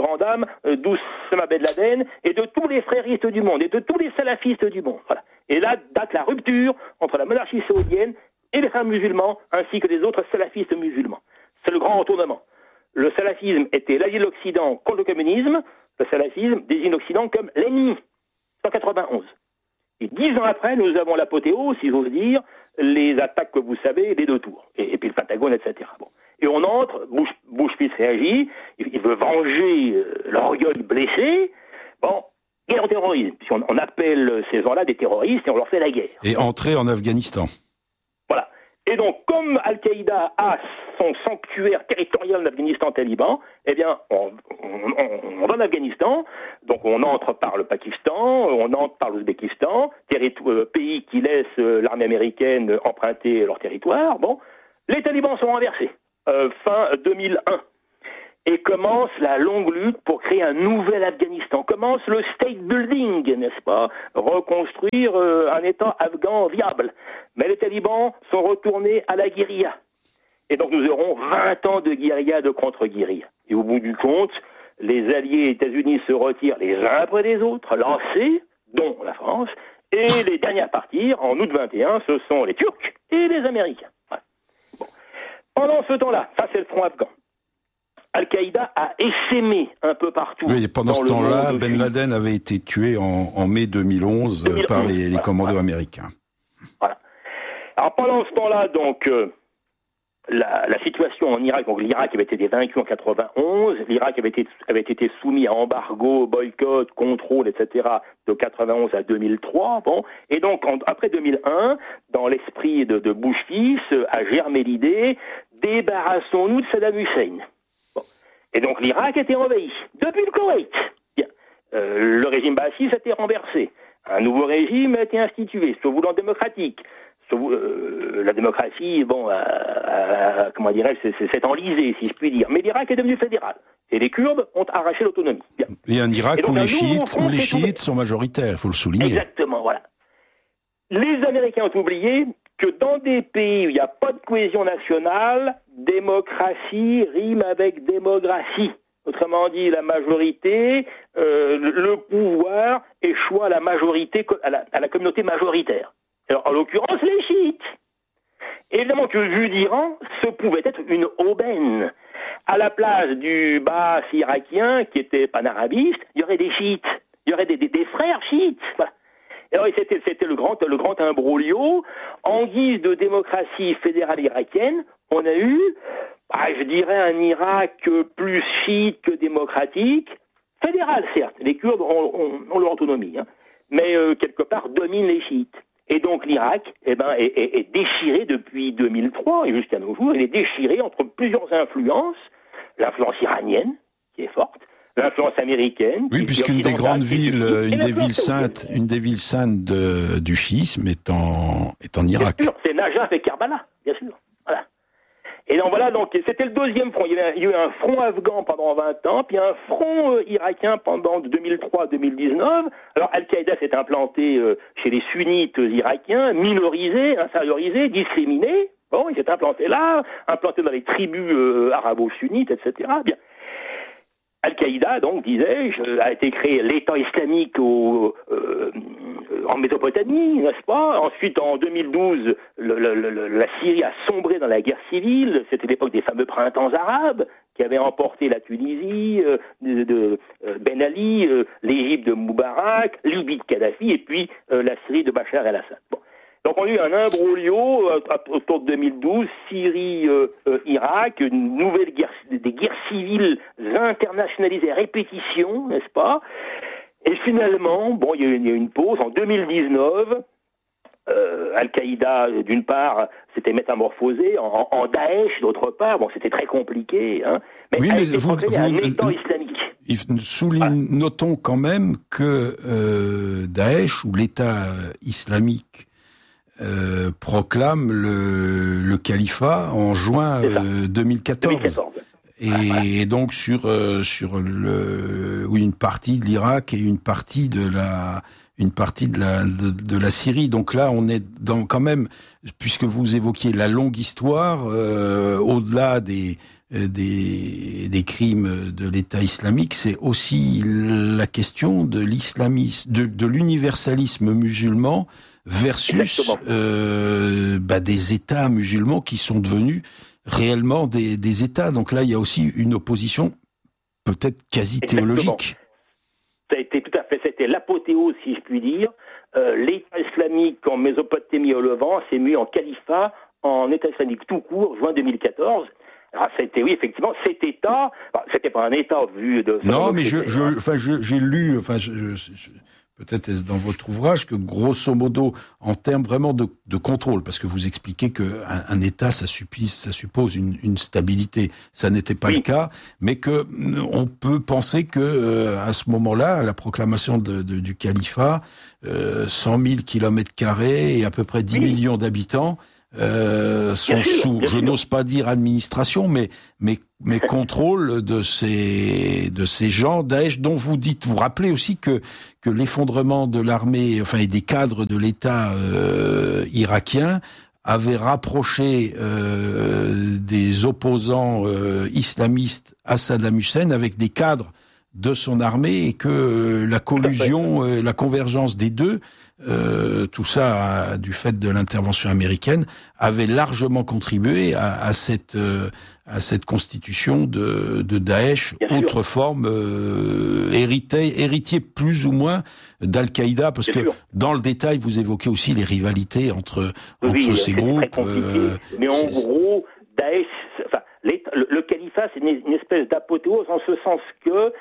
Speaker 1: d'Oussama Ben Laden et de tous les fréristes du monde et de tous les salafistes du monde. Voilà. Et là date la rupture entre la monarchie saoudienne et les frères musulmans ainsi que les autres salafistes musulmans. C'est le grand retournement. Le salafisme était l'allié de l'Occident contre le communisme. Le salafisme désigne l'Occident comme l'ennemi. 191. Et 10 ans après, nous avons l'apothéose, si j'ose dire, les attaques que vous savez, les deux tours. Et puis le Pentagone, etc. Bon. Et on entre, Bush fils réagit, il veut venger l'orgueil blessé, Bon, guerre au terrorisme, puisqu'on appelle ces gens-là des terroristes et on leur fait la guerre.
Speaker 2: Et entrer en Afghanistan.
Speaker 1: Voilà. Et donc, comme Al-Qaïda a son sanctuaire territorial en Afghanistan taliban, eh bien, on va en Afghanistan, donc on entre par le Pakistan, on entre par l'Ouzbékistan, pays qui laissent l'armée américaine emprunter leur territoire. Bon, les talibans sont renversés, fin 2001. Et commence la longue lutte pour créer un nouvel Afghanistan. Commence le state building, n'est-ce pas? Reconstruire un État afghan viable. Mais les talibans sont retournés à la guérilla. Et donc nous aurons 20 ans de guérilla, de contre-guérilla. Et au bout du compte, les alliés États-Unis se retirent les uns après les autres, lancés, dont la France, et les derniers à partir, en août 21, ce sont les Turcs et les Américains. Voilà. Bon. Pendant ce temps-là, ça c'est le front afghan. Al-Qaïda a essaimé un peu partout.
Speaker 2: Oui, et pendant ce temps-là, Ben Laden avait été tué en mai 2011 par les commandos américains.
Speaker 1: Voilà. Alors pendant ce temps-là, donc, la situation en Irak, donc l'Irak avait été vaincu en 91, l'Irak avait été soumis à embargo, boycott, contrôle, etc. de 91 à 2003. Bon, et donc après 2001, dans l'esprit de Bush fils, a germé l'idée: débarrassons-nous de Saddam Hussein. Et donc l'Irak a été envahi. Depuis le Koweït, bien, le régime bassiste a été renversé. Un nouveau régime a été institué, se voulant démocratique. La démocratie, bon, comment dirais-je, c'est enlisé, si je puis dire. Mais l'Irak est devenu fédéral. Et les Kurdes ont arraché l'autonomie. Bien.
Speaker 2: Et un Irak où les chiites sont majoritaires, il faut le souligner.
Speaker 1: Exactement, voilà. Les Américains ont oublié que dans des pays où il n'y a pas de cohésion nationale, démocratie rime avec démographie. Autrement dit, la majorité, le pouvoir échoue à la majorité, à la communauté majoritaire. Alors, en l'occurrence, les chiites. Évidemment que vu d'Iran, ce pouvait être une aubaine. À la place du Baas irakien, qui était panarabiste, il y aurait des chiites. Il y aurait des frères chiites. Voilà. Alors, c'était le grand imbroglio. En guise de démocratie fédérale irakienne, on a eu, je dirais, un Irak plus chiite que démocratique. Fédéral, certes. Les Kurdes ont leur autonomie, hein, mais quelque part dominent les chiites. Et donc l'Irak, est déchiré depuis 2003 et jusqu'à nos jours. Il est déchiré entre plusieurs influences. L'influence iranienne, qui est forte. L'influence américaine.
Speaker 2: Oui, puisqu'une des grandes villes, une des villes saintes du chiisme est en Irak.
Speaker 1: Bien sûr, c'est Najaf et Karbala, bien sûr. Voilà. Et donc voilà, donc c'était le deuxième front. Il y a eu un front afghan pendant 20 ans, puis un front irakien pendant 2003 à 2019. Alors Al-Qaïda s'est implanté chez les sunnites irakiens, minorisés, infériorisés, discriminés. Bon, il s'est implanté là, implanté dans les tribus arabo-sunnites, etc. Bien. Al-Qaïda, donc, disais-je, a été créé l'État islamique en Mésopotamie, n'est-ce pas? Ensuite, en 2012, la Syrie a sombré dans la guerre civile. C'était l'époque des fameux printemps arabes qui avaient emporté la Tunisie de Ben Ali, l'Égypte de Moubarak, Libye de Kadhafi, et puis la Syrie de Bachar el-Assad. Bon. Donc on a eu un imbroglio autour de 2012, Syrie, Irak, une nouvelle guerre, des guerres civiles internationalisées à répétition, n'est-ce pas? Et finalement, bon, il y a eu une pause. En 2019, Al-Qaïda, d'une part, s'était métamorphosé en Daesh, d'autre part. Bon, c'était très compliqué, hein. Mais
Speaker 2: oui, mais vous,
Speaker 1: un État islamique.
Speaker 2: Notons quand même que Daesh, ou l'État islamique, proclame le califat en juin 2014. Et donc sur une partie de l'Irak et une partie de la Syrie. Donc là, on est dans quand même, puisque vous évoquiez la longue histoire, au-delà des crimes de l'État islamique, c'est aussi la question de l'islamisme, de l'universalisme musulman versus des États musulmans qui sont devenus réellement des États. Donc là, il y a aussi une opposition peut-être quasi théologique.
Speaker 1: Ça a été tout à fait, c'était l'apothéose, si je puis dire. L'État islamique en Mésopotamie au Levant s'est mis en califat en État islamique tout court, juin 2014. oui, effectivement, cet État, c'était pas un État vu de...
Speaker 2: Non, mais j'ai lu, peut-être est-ce dans votre ouvrage, que grosso modo, en termes vraiment de contrôle, parce que vous expliquez qu'un État, ça suppose une stabilité. Ça n'était pas le cas, mais que on peut penser que à ce moment-là, à la proclamation du califat, 100 000 km² et à peu près 10 millions d'habitants sont sous, je n'ose pas dire administration, mais contrôle de ces gens Daesh, dont vous rappelez aussi que l'effondrement de l'armée, et des cadres de l'État irakien avait rapproché des opposants islamistes à Saddam Hussein avec des cadres de son armée, et que la collusion, la convergence des deux, tout ça du fait de l'intervention américaine, avait largement contribué à cette constitution de Daesh, autre forme héritier plus ou moins d'Al-Qaïda, parce que dans le détail vous évoquez aussi les rivalités entre ces groupes.
Speaker 1: Mais en gros, Daesh, le califat, c'est une espèce d'apothéose, en ce sens que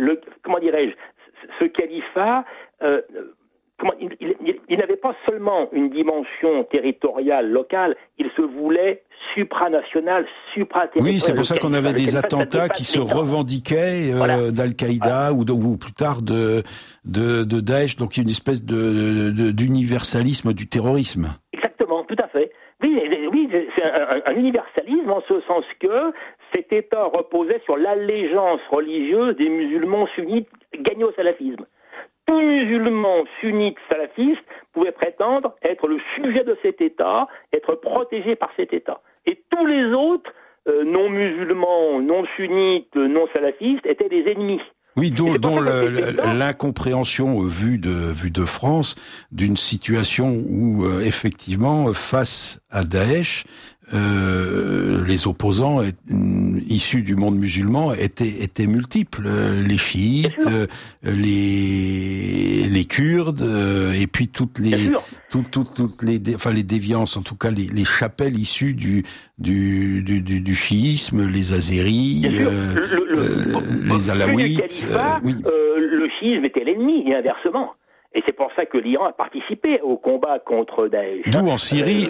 Speaker 1: ce califat, il n'avait pas seulement une dimension territoriale, locale, il se voulait supranational, supraterritorial.
Speaker 2: Oui, c'est pour ça qu'on avait des attentats qui se revendiquaient d'Al-Qaïda ou plus tard de Daesh, donc une espèce d'universalisme du terrorisme.
Speaker 1: Exactement, tout à fait. Oui, c'est un universalisme en ce sens que cet État reposait sur l'allégeance religieuse des musulmans sunnites gagnés au salafisme. Tout musulman sunnite salafiste pouvait prétendre être le sujet de cet État, être protégé par cet État. Et tous les autres, non musulmans, non sunnites, non salafistes, étaient des ennemis.
Speaker 2: Oui, dont l'incompréhension vue de France d'une situation où effectivement face à Daesh, les opposants issus du monde musulman étaient multiples, les chiites, les Kurdes, et puis toutes les déviances, en tout cas les chapelles issues du chiisme, les Azéris, les Alaouites.
Speaker 1: Le chiisme était l'ennemi, et inversement. Et c'est pour ça que l'Iran a participé au combat contre Daesh.
Speaker 2: D'où en Syrie,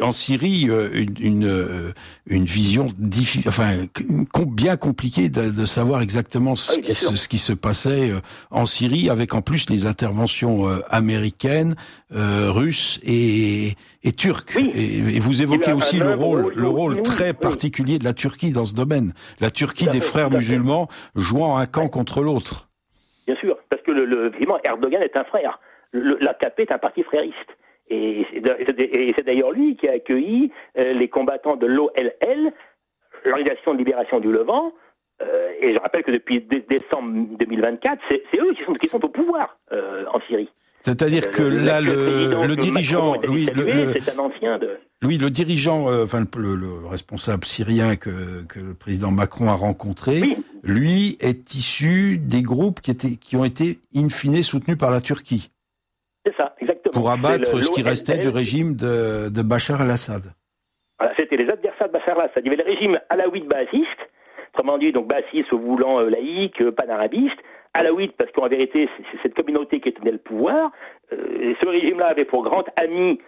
Speaker 2: une vision bien compliquée de savoir exactement ce qui se passait en Syrie, avec en plus les interventions américaines, russes et turques. Oui. Et vous évoquez aussi le rôle très particulier de la Turquie dans ce domaine. La Turquie des frères musulmans jouant un camp contre l'autre.
Speaker 1: Bien sûr, parce que évidemment, Erdogan est un frère. L'AKP est un parti frériste. Et c'est d'ailleurs lui qui a accueilli les combattants de l'OLL, l'Organisation de libération du Levant, et je rappelle que depuis décembre 2024, c'est eux qui sont au pouvoir en Syrie.
Speaker 2: C'est-à-dire que là, le dirigeant,
Speaker 1: c'est un ancien de...
Speaker 2: Oui, le dirigeant, le responsable syrien que le président Macron a rencontré, lui est issu des groupes qui ont été in fine soutenus par la Turquie.
Speaker 1: C'est ça, exactement.
Speaker 2: Pour abattre ce qui restait du régime de Bachar el-Assad.
Speaker 1: Voilà, c'était les adversaires de Bachar el-Assad. Il y avait le régime alaouite baathiste, autrement dit, donc baathiste se voulant laïque, panarabiste, alaouite parce qu'en vérité, c'est cette communauté qui tenait le pouvoir. Ce régime-là avait pour grand ami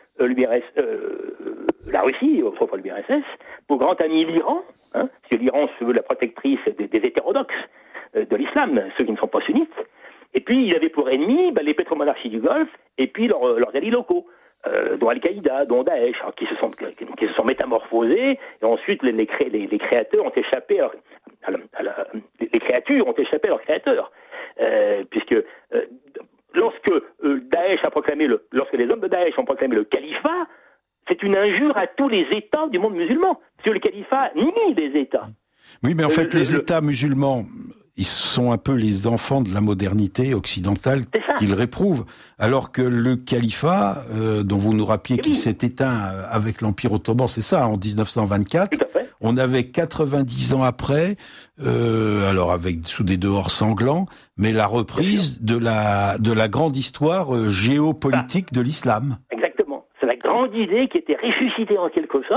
Speaker 1: la Russie, autrefois l'URSS, pour grand ami l'Iran, parce que l'Iran se veut la protectrice des hétérodoxes de l'islam, ceux qui ne sont pas sunnites. Et puis, il avait pour ennemis les pétromonarchies du Golfe et puis leurs alliés locaux, dont Al-Qaïda, dont Daesh, qui se sont métamorphosés, et ensuite les créateurs ont échappé les créatures ont échappé à leurs créateurs. Puisque lorsque les hommes de Daesh ont proclamé le califat, c'est une injure à tous les États du monde musulman. Parce que le califat nie les États.
Speaker 2: Oui, mais en fait, les États musulmans, ils sont un peu les enfants de la modernité occidentale qu'ils réprouvent, alors que le califat, dont vous nous rappeliez qu'il s'est éteint avec l'Empire ottoman, c'est ça, en 1924, on avait 90 ans après, alors sous des dehors sanglants, mais la reprise de la grande histoire géopolitique de l'islam.
Speaker 1: Exactement. C'est la grande idée qui était ressuscitée en quelque sorte,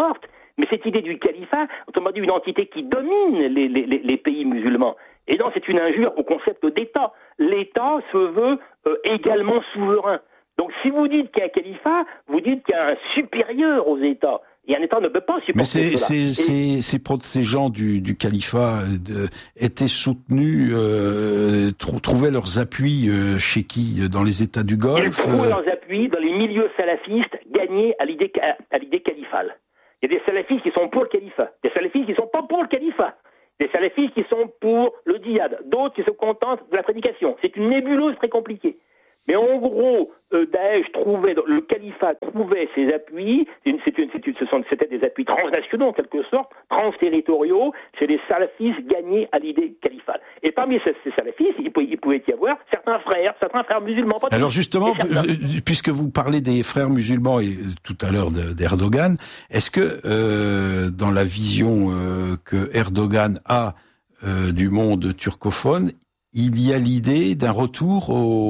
Speaker 1: Mais cette idée du califat, autrement dit une entité qui domine les pays musulmans, et donc c'est une injure au concept d'État. L'État se veut également souverain. Donc si vous dites qu'il y a un califat, vous dites qu'il y a un supérieur aux États. Et un État ne peut pas supporter
Speaker 2: cela. Mais ces gens du califat étaient soutenus, trouvaient leurs appuis chez qui? Dans les États du Golfe?
Speaker 1: Ils trouvaient leurs appuis dans les milieux salafistes gagnés à l'idée califale. Il y a des salafistes qui sont pour le califat, des salafistes qui ne sont pas pour le califat, des salafistes qui sont pour le djihad, d'autres qui se contentent de la prédication. C'est une nébuleuse très compliquée. Mais en gros, Daesh le califat trouvait ses appuis, c'était des appuis transnationaux en quelque sorte, transterritoriaux, chez les salafistes gagnés à l'idée califale. Et parmi ces salafistes, il pouvait y avoir certains frères musulmans.
Speaker 2: Alors justement, puisque vous parlez des frères musulmans et tout à l'heure d'Erdogan, est-ce que dans la vision que Erdogan a du monde turcophone, il y a l'idée d'un retour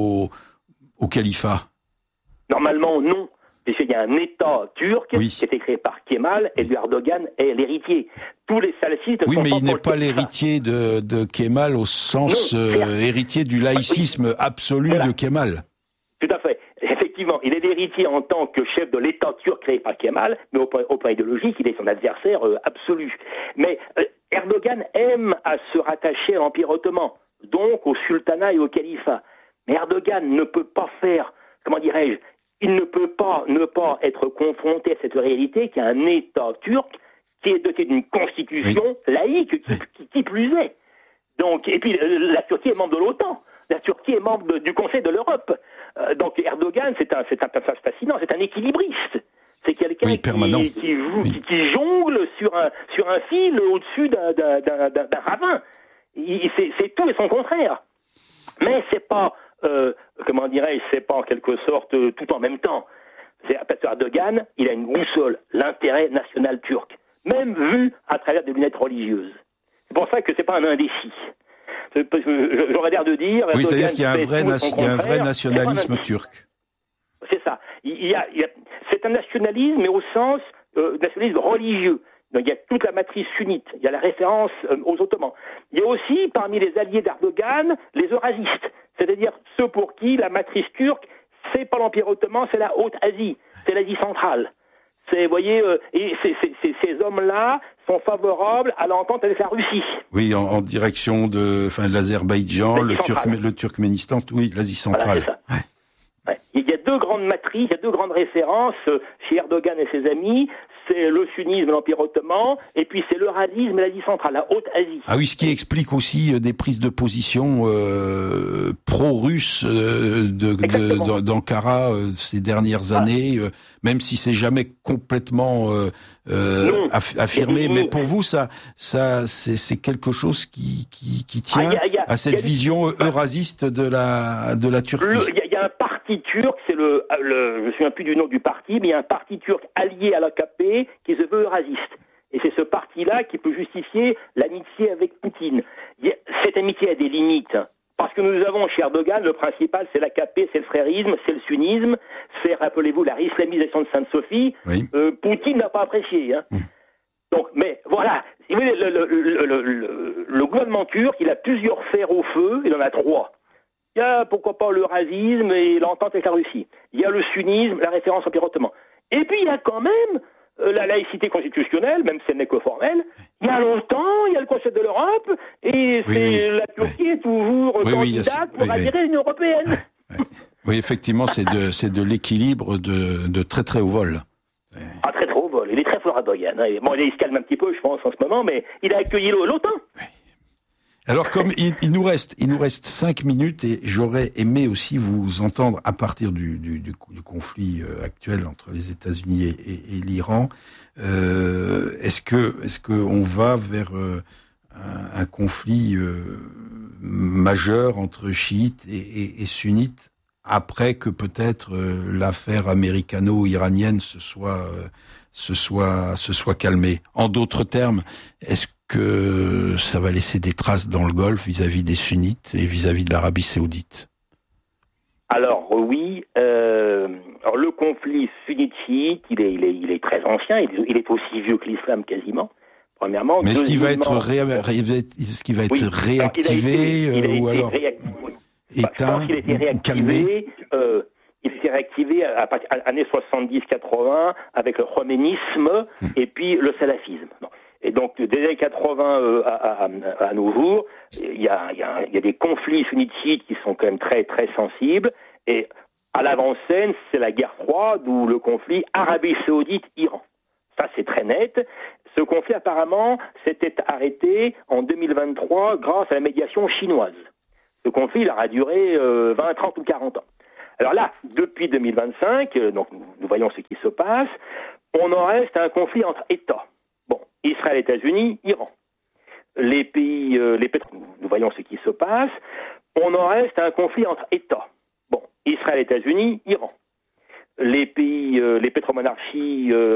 Speaker 2: au califat?
Speaker 1: Normalement, non. Puisqu'il y a un État turc qui a été créé par Kemal et Erdogan est l'héritier. Tous les salafistes
Speaker 2: mais il n'est pas l'héritier de Kemal au sens héritier du laïcisme absolu de Kemal.
Speaker 1: Tout à fait. Effectivement, il est l'héritier en tant que chef de l'État turc créé par Kemal, mais au plan idéologique, il est son adversaire absolu. Mais Erdogan aime à se rattacher à l'Empire ottoman, donc au sultanat et au califat. Mais Erdogan ne peut pas faire, il ne peut pas ne pas être confronté à cette réalité qu'il y a un État turc qui est doté d'une constitution laïque, qui plus est. Donc, et puis la Turquie est membre de l'OTAN, la Turquie est membre du Conseil de l'Europe. Donc Erdogan, c'est un personnage fascinant, c'est un équilibriste. C'est quelqu'un qui jongle sur un fil au-dessus d'un ravin. C'est tout et son contraire. Mais c'est pas, c'est pas en quelque sorte tout en même temps. Erdogan, il a une boussole, l'intérêt national turc, même vu à travers des lunettes religieuses. C'est pour ça que c'est pas un indécis. J'aurais l'air de dire.
Speaker 2: Oui, c'est-à-dire qu'il y a un vrai nationalisme turc.
Speaker 1: C'est ça. C'est un nationalisme, mais au sens nationalisme religieux. Donc, il y a toute la matrice sunnite, il y a la référence aux Ottomans. Il y a aussi, parmi les alliés d'Erdogan, les eurasistes, c'est-à-dire ceux pour qui la matrice turque, c'est pas l'Empire ottoman, c'est la Haute-Asie, c'est l'Asie centrale. Vous voyez, et ces hommes-là sont favorables à l'entente avec la Russie.
Speaker 2: Oui, en direction de l'Azerbaïdjan, le Turkménistan, l'Asie centrale.
Speaker 1: Voilà, c'est ça. Ouais. Il y a deux grandes matrices, il y a deux grandes références chez Erdogan et ses amis. C'est le sunnisme, l'Empire ottoman, et puis c'est l'eurasisme et l'Asie centrale, la Haute-Asie.
Speaker 2: Ah oui, ce qui explique aussi des prises de position pro-russes d'Ankara ces dernières années, même si c'est jamais complètement affirmé. Mais pour vous, ça c'est quelque chose qui tient à cette vision eurasiste de la Turquie.
Speaker 1: Il y a un parti turc, c'est je me souviens plus du nom du parti, mais il y a un parti turc allié à l'AKP qui se veut eurasiste. Et c'est ce parti-là qui peut justifier l'amitié avec Poutine. Cette amitié a des limites. Parce que nous avons chez Erdogan, le principal, c'est l'AKP, c'est le frérisme, c'est le sunnisme, c'est, rappelez-vous, la réislamisation de Sainte-Sophie. Oui. Poutine n'a pas apprécié. Donc, mais voilà, le gouvernement turc, il a plusieurs fers au feu, il en a trois. Il y a, pourquoi pas, l'eurasisme et l'entente avec la Russie. Il y a le sunnisme, la référence Empire ottoman. Et puis, il y a quand même la laïcité constitutionnelle, même si elle n'est que formelle. Il y a l'OTAN, il y a le Conseil de l'Europe, et la Turquie est toujours candidate pour adhérer à l'Union européenne.
Speaker 2: Oui, effectivement, c'est de l'équilibre de très très haut vol.
Speaker 1: Ah, très très haut vol. Il est très fort Erdogan. Bon, il se calme un petit peu, je pense, en ce moment, mais il a accueilli l'OTAN. Oui.
Speaker 2: Alors, comme il nous reste 5 minutes, et j'aurais aimé aussi vous entendre à partir du conflit actuel entre les États-Unis et l'Iran. Est-ce que on va vers un conflit majeur entre chiites et sunnites après que peut-être l'affaire américano-iranienne se soit calmée? En d'autres termes, est-ce que ça va laisser des traces dans le Golfe vis-à-vis des sunnites et vis-à-vis de l'Arabie saoudite?
Speaker 1: Alors oui, Alors le conflit sunnite-chiite, il est très ancien, il est aussi vieux que l'islam quasiment. Premièrement.
Speaker 2: Mais est-ce qu'il va être réactivé ou alors éteint ou calmé?
Speaker 1: Il s'est réactivé à partir des années 70-80 avec le khoménisme et puis le salafisme. Et donc, des années 80 à nos jours, il y a des conflits sunnites qui sont quand même très, très sensibles. Et à l'avant-scène, c'est la guerre froide ou le conflit Arabie Saoudite-Iran. Ça, c'est très net. Ce conflit, apparemment, s'était arrêté en 2023 grâce à la médiation chinoise. Ce conflit, il aura duré 20, 30 ou 40 ans. Alors là, depuis 2025, donc nous voyons ce qui se passe, on en reste à un conflit entre États. Bon, Israël, États-Unis, Iran. Les pays, nous voyons ce qui se passe, on en reste à un conflit entre États. Bon, Israël, États-Unis, Iran. Les pays, les pétromonarchies